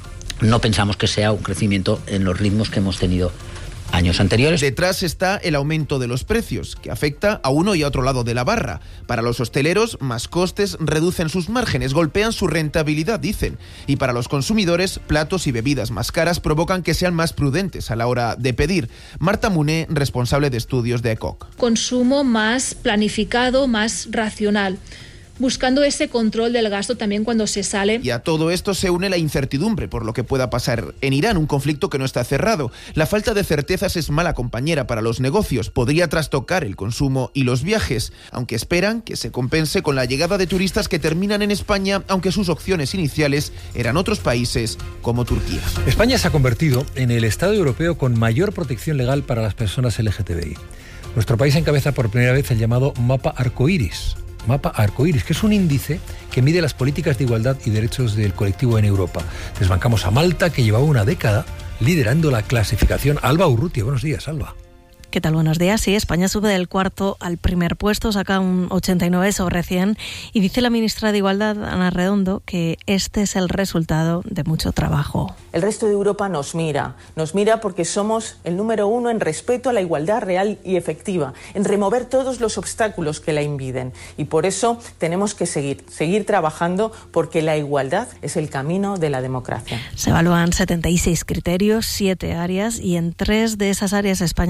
no pensamos que sea un crecimiento en los ritmos que hemos tenido años anteriores. Detrás está el aumento de los precios, que afecta a uno y a otro lado de la barra. Para los hosteleros, más costes reducen sus márgenes, golpean su rentabilidad, dicen. Y para los consumidores, platos y bebidas más caras provocan que sean más prudentes a la hora de pedir. Marta Muné, responsable de estudios de AECOC. Consumo más planificado, más racional, buscando ese control del gasto también cuando se sale. Y a todo esto se une la incertidumbre por lo que pueda pasar en Irán, un conflicto que no está cerrado. La falta de certezas es mala compañera para los negocios, podría trastocar el consumo y los viajes, aunque esperan que se compense con la llegada de turistas que terminan en España, aunque sus opciones iniciales eran otros países como Turquía. España se ha convertido en el Estado europeo con mayor protección legal para las personas L G T B I. Nuestro país encabeza por primera vez el llamado Mapa Arcoiris. Mapa Arcoiris, que es un índice que mide las políticas de igualdad y derechos del colectivo en Europa. Desbancamos a Malta, que llevaba una década liderando la clasificación. Alba Urrutia, buenos días, Alba. ¿Qué tal? Buenos días. Sí, España sube del cuarto al primer puesto, saca un ochenta y nueve sobre cien y dice la ministra de Igualdad, Ana Redondo, que este es el resultado de mucho trabajo. El resto de Europa nos mira, nos mira porque somos el número uno en respeto a la igualdad real y efectiva, en remover todos los obstáculos que la impiden. Y por eso tenemos que seguir, seguir trabajando porque la igualdad es el camino de la democracia. Se evalúan setenta y seis criterios, siete áreas y en tres de esas áreas España tiene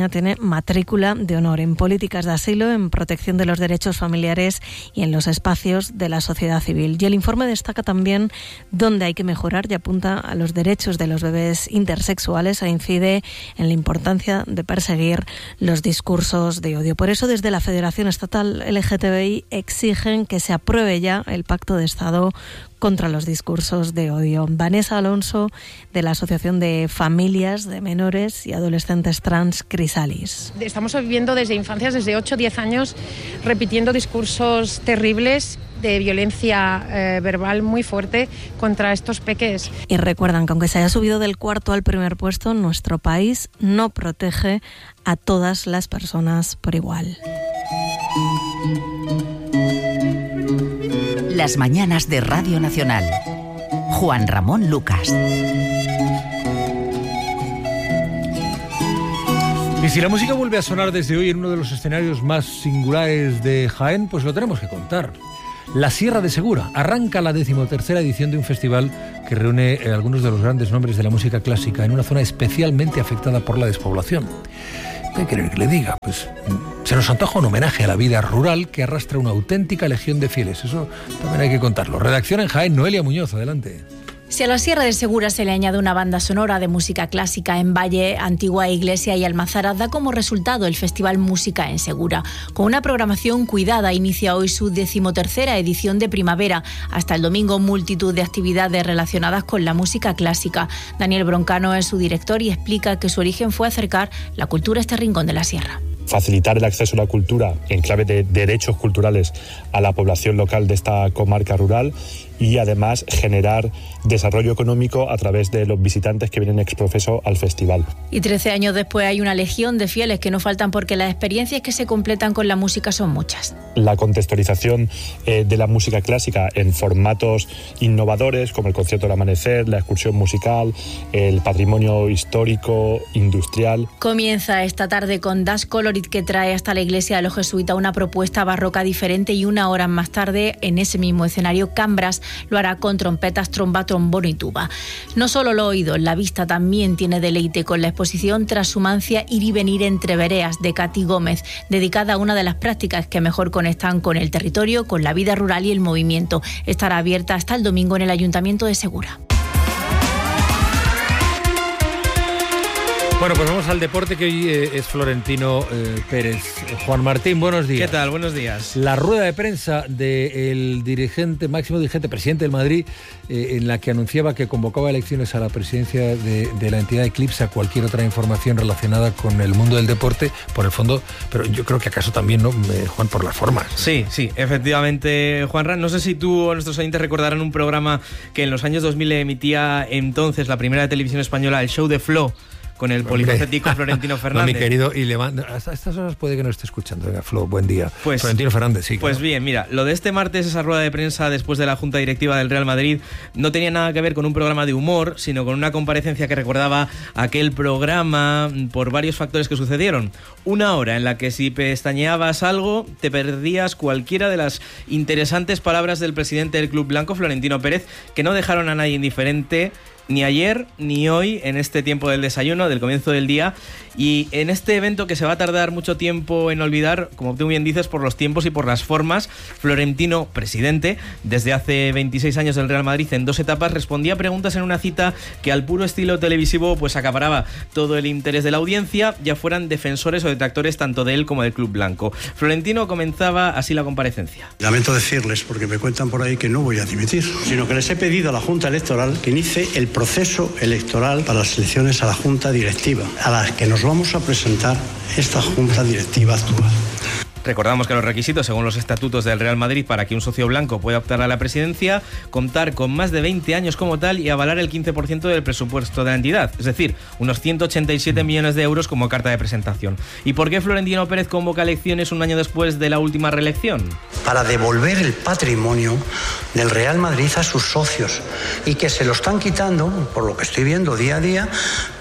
matrícula de honor en políticas de asilo, en protección de los derechos familiares y en los espacios de la sociedad civil. Y el informe destaca también dónde hay que mejorar y apunta a los derechos de los bebés intersexuales e incide en la importancia de perseguir los discursos de odio. Por eso, desde la Federación Estatal L G T B I exigen que se apruebe ya el Pacto de Estado contra los discursos de odio. Vanessa Alonso, de la Asociación de Familias de Menores y Adolescentes Trans Crisalis. Estamos viviendo desde infancias, desde ocho o diez años, repitiendo discursos terribles de violencia eh, verbal muy fuerte contra estos peques. Y recuerdan que aunque se haya subido del cuarto al primer puesto, nuestro país no protege a todas las personas por igual. Las mañanas de Radio Nacional. Juan Ramón Lucas. Y si la música vuelve a sonar desde hoy en uno de los escenarios más singulares de Jaén, pues lo tenemos que contar. La Sierra de Segura arranca la decimotercera edición de un festival que reúne a algunos de los grandes nombres de la música clásica en una zona especialmente afectada por la despoblación. ¿Qué quiere que le diga? Pues se nos antoja un homenaje a la vida rural que arrastra una auténtica legión de fieles. Eso también hay que contarlo. Redacción en Jaén, Noelia Muñoz, adelante. Si a la Sierra de Segura se le añade una banda sonora de música clásica en Valle, Antigua Iglesia y Almanzara, da como resultado el Festival Música en Segura. Con una programación cuidada, inicia hoy su decimotercera edición de primavera. Hasta el domingo, multitud de actividades relacionadas con la música clásica. Daniel Broncano es su director y explica que su origen fue acercar la cultura a este rincón de la Sierra. Facilitar el acceso a la cultura en clave de derechos culturales a la población local de esta comarca rural y además generar desarrollo económico a través de los visitantes que vienen ex profeso al festival. Y trece años después hay una legión de fieles que no faltan porque las experiencias que se completan con la música son muchas. La contextualización eh, de la música clásica en formatos innovadores como el concierto del amanecer, la excursión musical, el patrimonio histórico, industrial. Comienza esta tarde con Das Colorit, que trae hasta la iglesia de los jesuitas una propuesta barroca diferente, y una hora más tarde en ese mismo escenario Cambras lo hará con trompetas, tromba, trombón y tuba. No solo lo oído, la vista también tiene deleite con la exposición Transhumancia, ir y venir entre vereas de Cati Gómez, dedicada a una de las prácticas que mejor conectan con el territorio, con la vida rural y el movimiento. Estará abierta hasta el domingo en el Ayuntamiento de Segura. Bueno, pues vamos al deporte, que hoy eh, es Florentino eh, Pérez. Juan Martín, buenos días. ¿Qué tal? Buenos días. La rueda de prensa del dirigente, máximo dirigente, presidente del Madrid, eh, en la que anunciaba que convocaba elecciones a la presidencia de, de la entidad, eclipsa cualquier otra información relacionada con el mundo del deporte, por el fondo, pero yo creo que acaso también, ¿no, eh, Juan, por las formas? Sí, sí, efectivamente, Juanran. No sé si tú o nuestros oyentes recordarán un programa que en los años dos mil emitía entonces la primera de televisión española, el show de Flo, con el polifacético Florentino Fernández. No, mi querido, y levanta, hasta estas horas puede que no esté escuchando. Venga, Flo, buen día. Pues, Florentino Fernández, sí. Pues claro. Bien, mira, lo de este martes, esa rueda de prensa después de la Junta Directiva del Real Madrid, no tenía nada que ver con un programa de humor, sino con una comparecencia que recordaba aquel programa por varios factores que sucedieron. Una hora en la que si pestañeabas algo, te perdías cualquiera de las interesantes palabras del presidente del Club Blanco, Florentino Pérez, que no dejaron a nadie indiferente, ni ayer ni hoy, en este tiempo del desayuno, del comienzo del día, y en este evento que se va a tardar mucho tiempo en olvidar, como tú bien dices, por los tiempos y por las formas. Florentino, presidente, desde hace veintiséis años del Real Madrid, en dos etapas, respondía a preguntas en una cita que al puro estilo televisivo pues acaparaba todo el interés de la audiencia, ya fueran defensores o detractores tanto de él como del Club Blanco. Florentino comenzaba así la comparecencia. Lamento decirles, porque me cuentan por ahí, que no voy a dimitir, sino que les he pedido a la Junta Electoral que inicie el proceso electoral para las elecciones a la Junta Directiva, a las que nos vamos a presentar esta Junta Directiva actual. Recordamos que los requisitos, según los estatutos del Real Madrid, para que un socio blanco pueda optar a la presidencia, contar con más de veinte años como tal y avalar el quince por ciento del presupuesto de la entidad, es decir, unos ciento ochenta y siete millones de euros como carta de presentación. ¿Y por qué Florentino Pérez convoca elecciones un año después de la última reelección? Para devolver el patrimonio del Real Madrid a sus socios, y que se lo están quitando, por lo que estoy viendo día a día,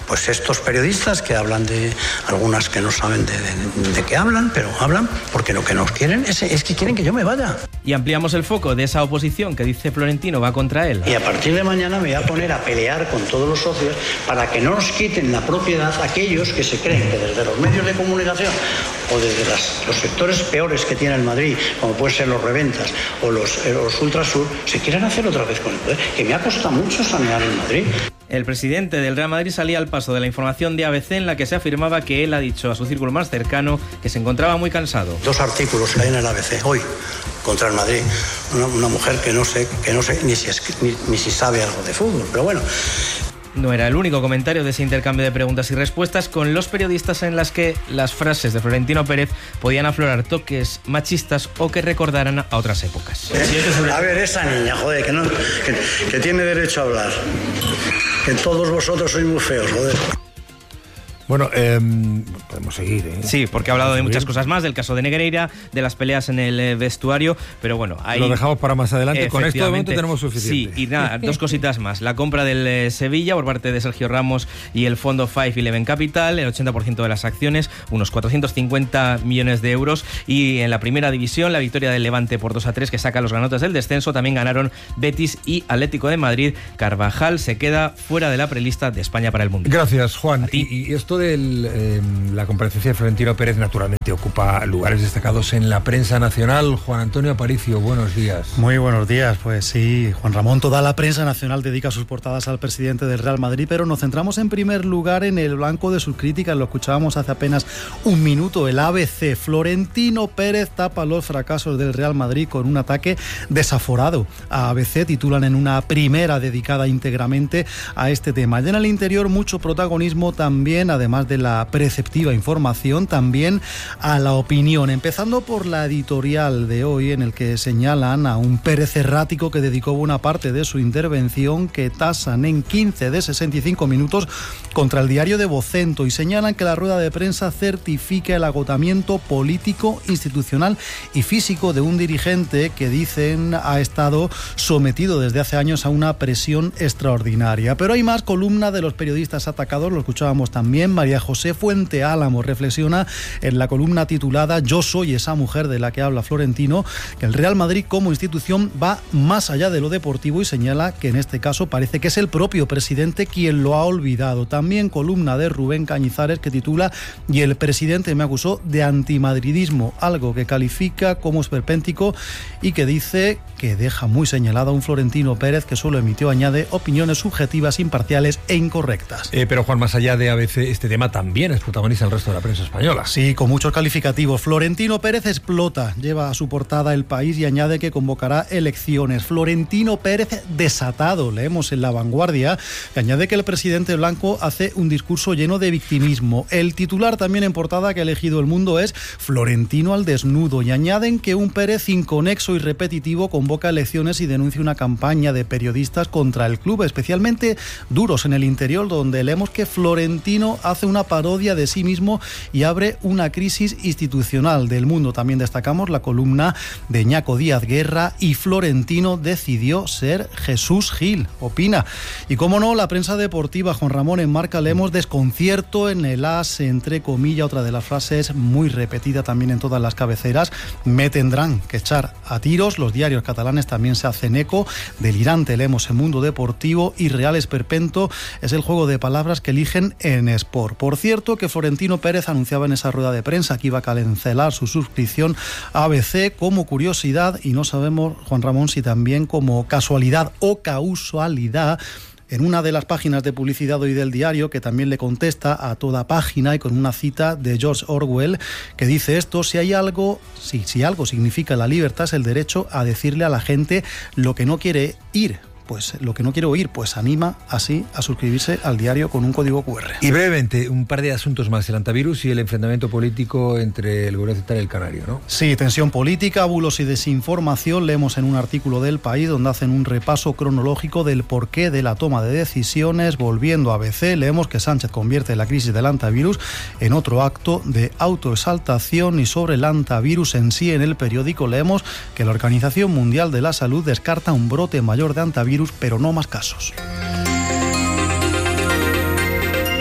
pues estos periodistas que hablan de, algunas que no saben de, de, de qué hablan, pero hablan porque lo que nos quieren es, es que quieren que yo me vaya. Y ampliamos el foco de esa oposición que dice Florentino va contra él. Y a partir de mañana me voy a poner a pelear con todos los socios para que no nos quiten la propiedad aquellos que se creen que desde los medios de comunicación o desde las, los sectores peores que tiene el Madrid, como pueden ser los reventas o los, eh, los ultrasur, se quieran hacer otra vez con el poder, que me ha costado mucho sanear el Madrid. El presidente del Real Madrid salía al paso de la información de A B C en la que se afirmaba que él ha dicho a su círculo más cercano que se encontraba muy cansado. Dos artículos que hay en el A B C hoy contra el Madrid. Una, una mujer que no sé, que no sé ni si, es, ni, ni si sabe algo de fútbol, pero bueno. No era el único comentario de ese intercambio de preguntas y respuestas con los periodistas en las que las frases de Florentino Pérez podían aflorar toques machistas o que recordaran a otras épocas. A ver, esa niña, joder, que, no, que, que tiene derecho a hablar. Que todos vosotros sois muy feos, joder. Bueno, eh, podemos seguir, ¿eh? Sí, porque ha hablado de muchas cosas más, del caso de Negreira, de las peleas en el vestuario, pero bueno, ahí... Lo dejamos para más adelante, con esto de momento tenemos suficiente. Sí, y nada, dos cositas más. La compra del eh, Sevilla por parte de Sergio Ramos y el fondo Five Eleven Capital, el ochenta por ciento de las acciones, unos cuatrocientos cincuenta millones de euros, y en la primera división, la victoria del Levante por dos a tres, que saca los granotes del descenso, también ganaron Betis y Atlético de Madrid. Carvajal se queda fuera de la prelista de España para el Mundial. Gracias, Juan. Y, y esto de eh, la comparecencia de Florentino Pérez naturalmente ocupa lugares destacados en la prensa nacional. Juan Antonio Aparicio, buenos días. Muy buenos días, pues sí, Juan Ramón, toda la prensa nacional dedica sus portadas al presidente del Real Madrid, pero nos centramos en primer lugar en el blanco de sus críticas, lo escuchábamos hace apenas un minuto, el A B C. Florentino Pérez tapa los fracasos del Real Madrid con un ataque desaforado. A B C titulan en una primera dedicada íntegramente a este tema. Y en el interior mucho protagonismo también, además de la preceptiva información, también a la opinión, empezando por la editorial de hoy en el que señalan a un Pérez errático que dedicó buena parte de su intervención, que tasan en quince de sesenta y cinco minutos contra el diario de Vocento, y señalan que la rueda de prensa certifica el agotamiento político, institucional y físico de un dirigente que dicen ha estado sometido desde hace años a una presión extraordinaria. Pero hay más. Columna de los periodistas atacados, lo escuchábamos también. María José Fuente Álamo reflexiona en la columna titulada Yo soy esa mujer de la que habla Florentino, que el Real Madrid como institución va más allá de lo deportivo, y señala que en este caso parece que es el propio presidente quien lo ha olvidado. También columna de Rubén Cañizares que titula Y el presidente me acusó de antimadridismo, algo que califica como esperpéntico y que dice que deja muy señalado a un Florentino Pérez que solo emitió, añade, opiniones subjetivas, imparciales e incorrectas. Eh, pero Juan, más allá de A B C, este tema también es protagonista el resto de la prensa española. Sí, con muchos calificativos. Florentino Pérez explota, lleva a su portada El País y añade que convocará elecciones. Florentino Pérez desatado, leemos en La Vanguardia, que añade que el presidente blanco hace un discurso lleno de victimismo. El titular también en portada que ha elegido El Mundo es Florentino al desnudo, y añaden que un Pérez inconexo y repetitivo convoca elecciones y denuncia una campaña de periodistas contra el club, especialmente duros en el interior, donde leemos que Florentino hace una parodia de sí mismo y abre una crisis institucional. Del Mundo también destacamos la columna de Ñaco Díaz Guerra y Florentino decidió ser Jesús Gil, opina. Y cómo no, la prensa deportiva, Juan Ramón, en Marca leemos desconcierto en el as, entre comillas, otra de las frases muy repetida también en todas las cabeceras, me tendrán que echar a tiros. Los diarios catalanes también se hacen eco. Delirante leemos en Mundo Deportivo y real esperpento es el juego de palabras que eligen en Sport. Por cierto, que Florentino Pérez anunciaba en esa rueda de prensa que iba a cancelar su suscripción a A B C como curiosidad, y no sabemos, Juan Ramón, si también como casualidad o causalidad. En una de las páginas de publicidad hoy del diario, que también le contesta a toda página y con una cita de George Orwell, que dice esto: si hay algo, si, si algo significa la libertad es el derecho a decirle a la gente lo que no quiere ir. Pues lo que no quiero oír, pues anima así a suscribirse al diario con un código cu erre. Y brevemente, un par de asuntos más, el antivirus y el enfrentamiento político entre el gobierno central y el canario, ¿no? Sí, tensión política, bulos y desinformación, leemos en un artículo del País donde hacen un repaso cronológico del porqué de la toma de decisiones. Volviendo a A B C, leemos que Sánchez convierte la crisis del antivirus en otro acto de autoexaltación, y sobre el antivirus en sí, en el periódico leemos que la Organización Mundial de la Salud descarta un brote mayor de antivirus, pero no más casos.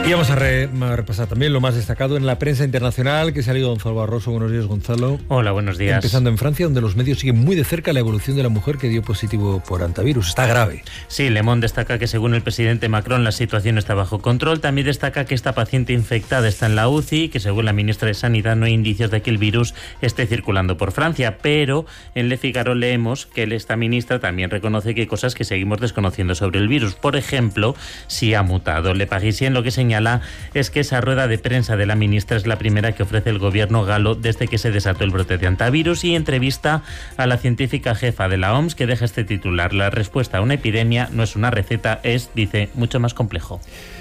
Y vamos a, re, a repasar también lo más destacado en la prensa internacional, que se ha leído Gonzalo Barroso. Buenos días, Gonzalo. Hola, buenos días. Empezando en Francia, donde los medios siguen muy de cerca la evolución de la mujer que dio positivo por antivirus. Está grave. Sí, Le Monde destaca que según el presidente Macron la situación está bajo control. También destaca que esta paciente infectada está en la U C I y que según la ministra de Sanidad no hay indicios de que el virus esté circulando por Francia. Pero en Le Figaro leemos que esta ministra también reconoce que hay cosas que seguimos desconociendo sobre el virus. Por ejemplo, si ha mutado. Le Parisien lo que señala es que esa rueda de prensa de la ministra es la primera que ofrece el gobierno galo desde que se desató el brote de antivirus, y entrevista a la científica jefa de la O M S que deja este titular: la respuesta a una epidemia no es una receta, es, dice, mucho más complejo.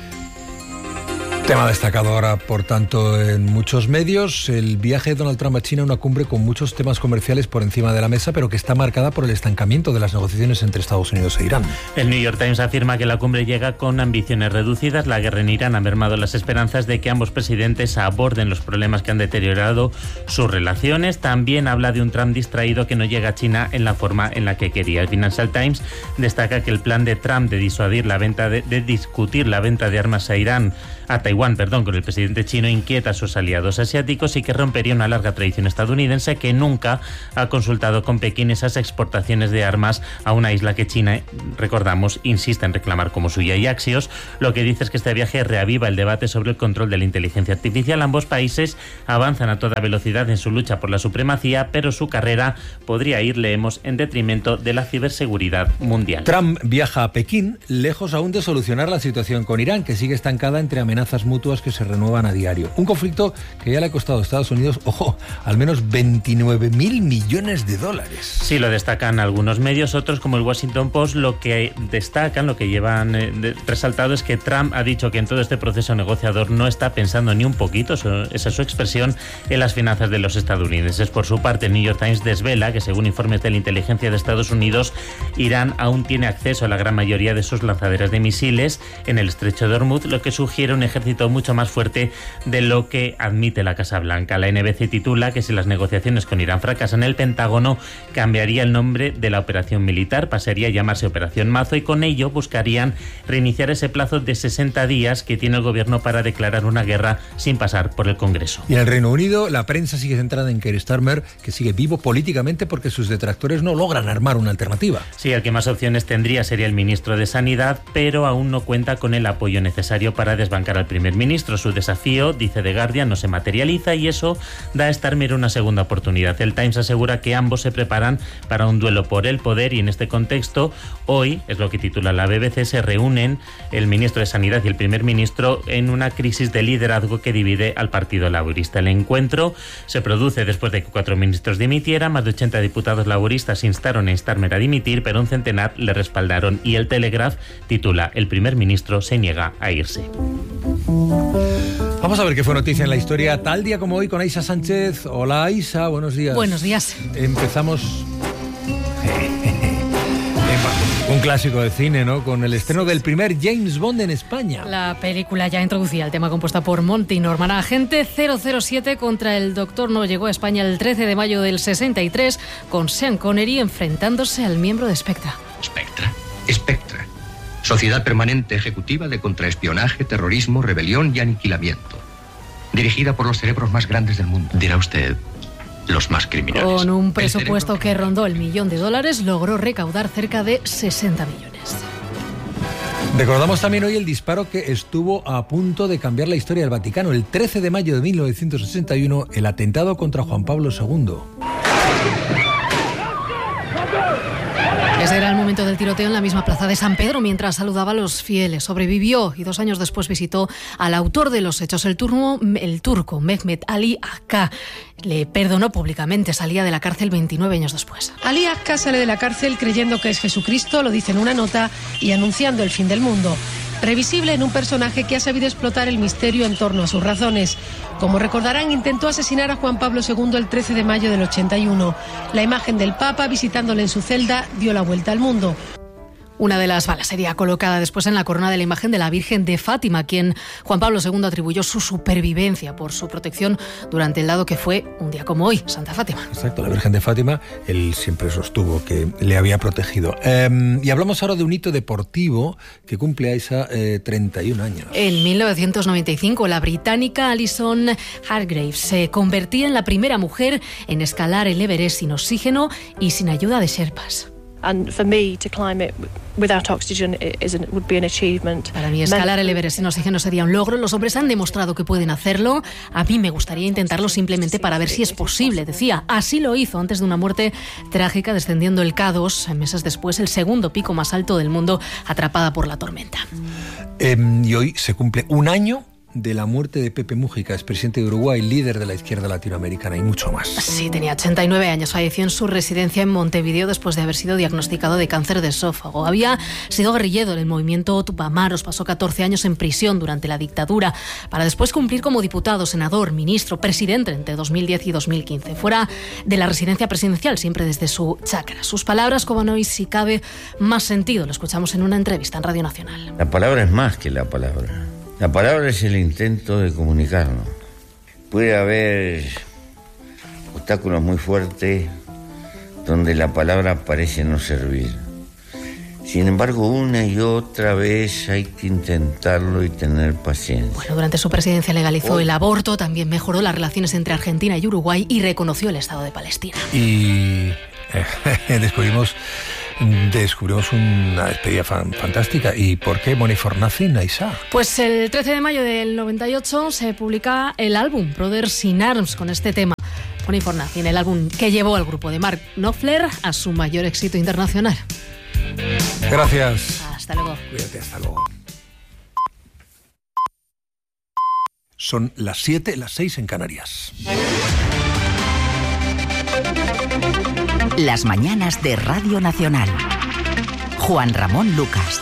Tema destacado ahora, por tanto, en muchos medios, el viaje de Donald Trump a China, una cumbre con muchos temas comerciales por encima de la mesa, pero que está marcada por el estancamiento de las negociaciones entre Estados Unidos e Irán. El New York Times afirma que la cumbre llega con ambiciones reducidas. La guerra en Irán ha mermado las esperanzas de que ambos presidentes aborden los problemas que han deteriorado sus relaciones. También habla de un Trump distraído que no llega a China en la forma en la que quería. El Financial Times destaca que el plan de Trump de disuadir la venta de, de discutir la venta de armas a Irán a Taiwán, perdón, con el presidente chino inquieta a sus aliados asiáticos y que rompería una larga tradición estadounidense que nunca ha consultado con Pekín esas exportaciones de armas a una isla que China, recordamos, insiste en reclamar como suya. Y Axios lo que dice es que este viaje reaviva el debate sobre el control de la inteligencia artificial. Ambos países avanzan a toda velocidad en su lucha por la supremacía, pero su carrera podría ir, leemos, en detrimento de la ciberseguridad mundial. Trump viaja a Pekín, lejos aún de solucionar la situación con Irán, que sigue estancada entre amenazas amenazas mutuas que se renuevan a diario. Un conflicto que ya le ha costado a Estados Unidos, ojo, al menos veintinueve mil millones de dólares. Sí, lo destacan algunos medios, otros como el Washington Post lo que destacan, lo que llevan eh, de, resaltado es que Trump ha dicho que en todo este proceso negociador no está pensando ni un poquito, eso, esa es su expresión, en las finanzas de los estadounidenses. Por su parte, el New York Times desvela que según informes de la inteligencia de Estados Unidos, Irán aún tiene acceso a la gran mayoría de sus lanzaderas de misiles en el estrecho de Hormuz, lo que sugiere un ejército mucho más fuerte de lo que admite la Casa Blanca. La N B C titula que si las negociaciones con Irán fracasan, el Pentágono cambiaría el nombre de la operación militar, pasaría a llamarse Operación Mazo, y con ello buscarían reiniciar ese plazo de sesenta días que tiene el gobierno para declarar una guerra sin pasar por el Congreso. Y en el Reino Unido, la prensa sigue centrada en Keir Starmer, que sigue vivo políticamente porque sus detractores no logran armar una alternativa. Sí, el que más opciones tendría sería el ministro de Sanidad, pero aún no cuenta con el apoyo necesario para desbancar al primer ministro. Su desafío, dice The Guardian, no se materializa y eso da a Starmer una segunda oportunidad. El Times asegura que ambos se preparan para un duelo por el poder y en este contexto, hoy, es lo que titula la B B C, se reúnen el ministro de Sanidad y el primer ministro en una crisis de liderazgo que divide al Partido Laborista. El encuentro se produce después de que cuatro ministros dimitieran, más de ochenta diputados laboristas instaron a Starmer a dimitir, pero un centenar le respaldaron y el Telegraph titula: el primer ministro se niega a irse. Vamos a ver qué fue noticia en la historia tal día como hoy con Aisha Sánchez. Hola Aisha, buenos días. Buenos días. Empezamos... Un clásico de cine, ¿no? Con el estreno del primer James Bond en España. La película ya introducía el tema compuesta por Monty Norman. Agente cero cero siete contra el Doctor No llegó a España el trece de mayo del sesenta y tres con Sean Connery enfrentándose al miembro de Spectra. Spectra. Spectra. Sociedad Permanente Ejecutiva de Contraespionaje, Terrorismo, Rebelión y Aniquilamiento. Dirigida por los cerebros más grandes del mundo. Dirá usted... los más criminales. Con un presupuesto que rondó el millón de dólares, logró recaudar cerca de sesenta millones. Recordamos también hoy el disparo que estuvo a punto de cambiar la historia del Vaticano. El trece de mayo de mil novecientos sesenta y uno, el atentado contra Juan Pablo segundo. Ese era el momento del tiroteo en la misma plaza de San Pedro mientras saludaba a los fieles. Sobrevivió y dos años después visitó al autor de los hechos, el, turno, el turco Mehmet Ali Akka. Le perdonó públicamente, salía de la cárcel veintinueve años después. Ali Akka sale de la cárcel creyendo que es Jesucristo, lo dice en una nota, y anunciando el fin del mundo. Previsible en un personaje que ha sabido explotar el misterio en torno a sus razones. Como recordarán, intentó asesinar a Juan Pablo segundo el trece de mayo del ochenta y uno. La imagen del Papa visitándole en su celda dio la vuelta al mundo. Una de las balas sería colocada después en la corona de la imagen de la Virgen de Fátima, a quien Juan Pablo segundo atribuyó su supervivencia por su protección durante el dado que fue un día como hoy, Santa Fátima. Exacto, la Virgen de Fátima, él siempre sostuvo que le había protegido. Eh, y hablamos ahora de un hito deportivo que cumple a esa eh, treinta y un años. En mil novecientos noventa y cinco, la británica Alison Hargreaves se convertía en la primera mujer en escalar el Everest sin oxígeno y sin ayuda de sherpas. And for me to climb it without oxygen is an, would be an achievement. Para mí escalar el Everest sin oxígeno sería un logro. Los hombres han demostrado que pueden hacerlo. A mí me gustaría intentarlo simplemente para ver si es posible, decía. Así lo hizo antes de una muerte trágica descendiendo el K dos, meses después, el segundo pico más alto del mundo, atrapada por la tormenta. Eh, y hoy se cumple un año de la muerte de Pepe Mújica, expresidente de Uruguay, líder de la izquierda latinoamericana y mucho más. Sí, tenía ochenta y nueve años, falleció en su residencia en Montevideo después de haber sido diagnosticado de cáncer de esófago. Había sido guerrillero en el movimiento Tupamaros, pasó catorce años en prisión durante la dictadura, para después cumplir como diputado, senador, ministro, presidente entre dos mil diez y dos mil quince. Fuera de la residencia presidencial, siempre desde su chacra. Sus palabras cobran hoy, si cabe, más sentido. Lo escuchamos en una entrevista en Radio Nacional. La palabra es más que la palabra. La palabra es el intento de comunicarnos. Puede haber obstáculos muy fuertes donde la palabra parece no servir. Sin embargo, una y otra vez hay que intentarlo y tener paciencia. Bueno, durante su presidencia legalizó el aborto, también mejoró las relaciones entre Argentina y Uruguay y reconoció el Estado de Palestina. Y eh, descubrimos... Descubrimos una despedida fan, fantástica. ¿Y por qué Money for Nothing, Aisha? Pues el trece de mayo del noventa y ocho se publica el álbum Brothers in Arms con este tema, Money for Nothing, el álbum que llevó al grupo de Mark Knopfler a su mayor éxito internacional. Gracias. Hasta luego. Cuídate, hasta luego. Son las siete, las seis en Canarias. Las mañanas de Radio Nacional. Juan Ramón Lucas.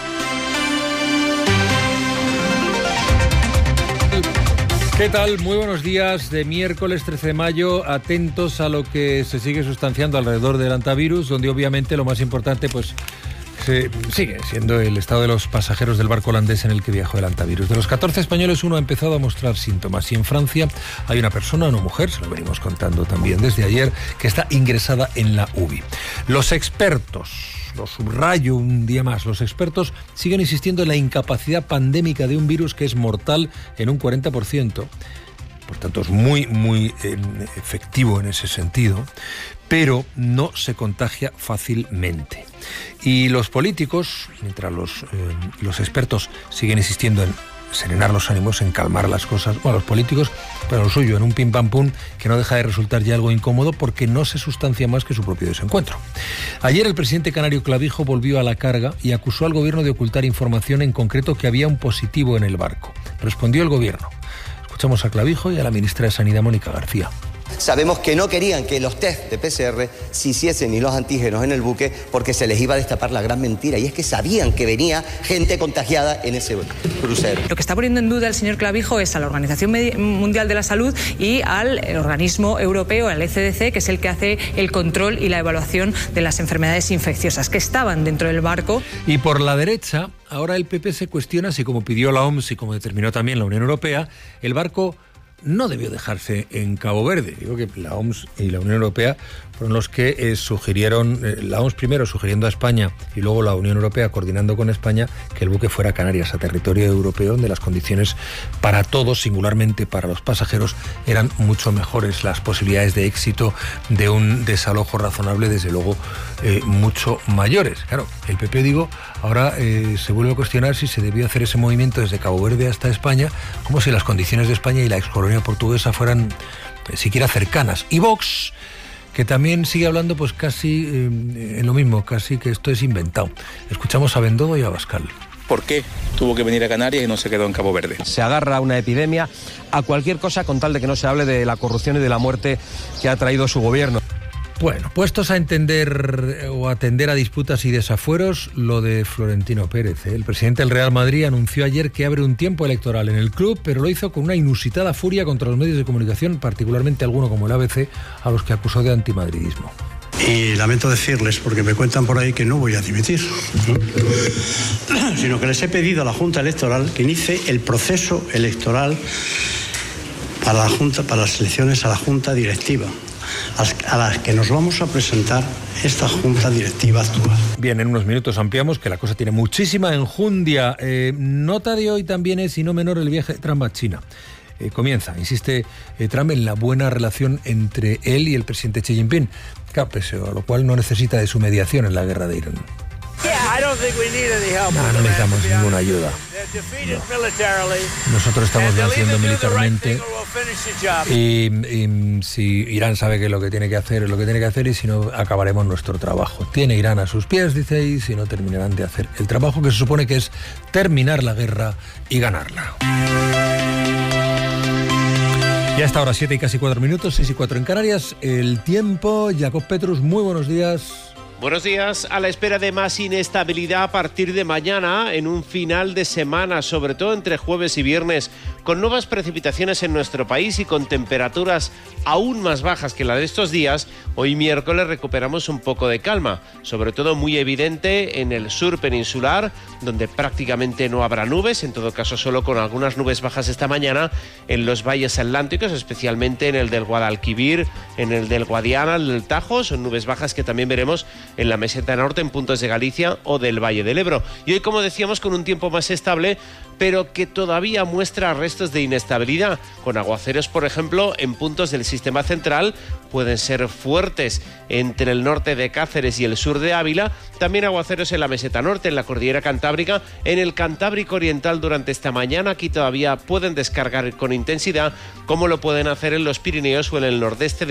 ¿Qué tal? Muy buenos días de miércoles trece de mayo. Atentos a lo que se sigue sustanciando alrededor del antivirus, donde obviamente lo más importante pues se sigue siendo el estado de los pasajeros del barco holandés en el que viajó el antivirus. De los catorce españoles, uno ha empezado a mostrar síntomas. Y en Francia hay una persona, una mujer, se lo venimos contando también desde ayer, que está ingresada en la U B I. Los expertos, lo subrayo un día más, los expertos siguen insistiendo en la incapacidad pandémica de un virus que es mortal en un cuarenta por ciento. Por tanto, es muy, muy eh, efectivo en ese sentido, pero no se contagia fácilmente. Y los políticos, mientras los, eh, los expertos siguen insistiendo en serenar los ánimos, en calmar las cosas, bueno, los políticos, pero lo suyo, en un pim pam pum que no deja de resultar ya algo incómodo porque no se sustancia más que su propio desencuentro. Ayer el presidente canario Clavijo volvió a la carga y acusó al gobierno de ocultar información, en concreto que había un positivo en el barco. Respondió el gobierno. Escuchamos a Clavijo y a la ministra de Sanidad, Mónica García. Sabemos que no querían que los test de P C R se hiciesen ni los antígenos en el buque porque se les iba a destapar la gran mentira, y es que sabían que venía gente contagiada en ese crucero. Lo que está poniendo en duda el señor Clavijo es a la Organización Mundial de la Salud y al organismo europeo, al E C D C, que es el que hace el control y la evaluación de las enfermedades infecciosas que estaban dentro del barco. Y por la derecha, ahora el P P se cuestiona si, como pidió la O M S y como determinó también la Unión Europea, el barco no debió dejarse en Cabo Verde. Digo que la O M S y la Unión Europea fueron los que eh, sugirieron, eh, la O M S primero sugiriendo a España y luego la Unión Europea coordinando con España que el buque fuera a Canarias, a territorio europeo, donde las condiciones para todos, singularmente para los pasajeros, eran mucho mejores. Las posibilidades de éxito de un desalojo razonable, desde luego, eh, mucho mayores. Claro, el P P, digo, ahora eh, se vuelve a cuestionar si se debió hacer ese movimiento desde Cabo Verde hasta España, como si las condiciones de España y la excolonia portuguesa fueran eh, siquiera cercanas. Y Vox, que también sigue hablando pues casi eh, en lo mismo, casi que esto es inventado. Escuchamos a Bendodo y a Abascal. ¿Por qué tuvo que venir a Canarias y no se quedó en Cabo Verde? Se agarra a una epidemia, a cualquier cosa con tal de que no se hable de la corrupción y de la muerte que ha traído su gobierno. Bueno, puestos a entender o atender a disputas y desafueros, lo de Florentino Pérez, ¿eh? El presidente del Real Madrid anunció ayer que abre un tiempo electoral en el club, pero lo hizo con una inusitada furia contra los medios de comunicación, particularmente alguno como el A B C, a los que acusó de antimadridismo. Y lamento decirles, porque me cuentan por ahí que no voy a dimitir, ¿no? Sino que les he pedido a la Junta Electoral que inicie el proceso electoral para la Junta, para las elecciones a la Junta Directiva, a las que nos vamos a presentar esta Junta Directiva actual. Bien, en unos minutos ampliamos, que la cosa tiene muchísima enjundia. Eh, nota de hoy también es, y no menor, el viaje de Trump a China. Eh, comienza, insiste eh, Trump en la buena relación entre él y el presidente Xi Jinping, claro, pese a lo cual no necesita de su mediación en la guerra de Irán. No, no necesitamos ninguna ayuda. No. Nosotros estamos venciendo militarmente y, y si Irán sabe que lo que tiene que hacer es lo que tiene que hacer, y si no, acabaremos nuestro trabajo. Tiene Irán a sus pies, dice, y si no, terminarán de hacer el trabajo que se supone que es terminar la guerra y ganarla. Ya está, ahora siete y casi cuatro minutos, seis y cuatro en Canarias. El tiempo, Jacob Petrus, muy buenos días. Buenos días. A la espera de más inestabilidad a partir de mañana en un final de semana, sobre todo entre jueves y viernes, con nuevas precipitaciones en nuestro país y con temperaturas aún más bajas que la de estos días. Hoy miércoles recuperamos un poco de calma, sobre todo muy evidente en el sur peninsular, donde prácticamente no habrá nubes, en todo caso solo con algunas nubes bajas esta mañana en los valles atlánticos, especialmente en el del Guadalquivir, en el del Guadiana, el del Tajo. Son nubes bajas que también veremos en la meseta norte, en puntos de Galicia o del Valle del Ebro. Y hoy, como decíamos, con un tiempo más estable, pero que todavía muestra restos de inestabilidad, con aguaceros, por ejemplo, en puntos del sistema central, pueden ser fuertes entre el norte de Cáceres y el sur de Ávila, también aguaceros en la meseta norte, en la cordillera cantábrica, en el Cantábrico Oriental durante esta mañana. Aquí todavía pueden descargar con intensidad, como lo pueden hacer en los Pirineos o en el nordeste de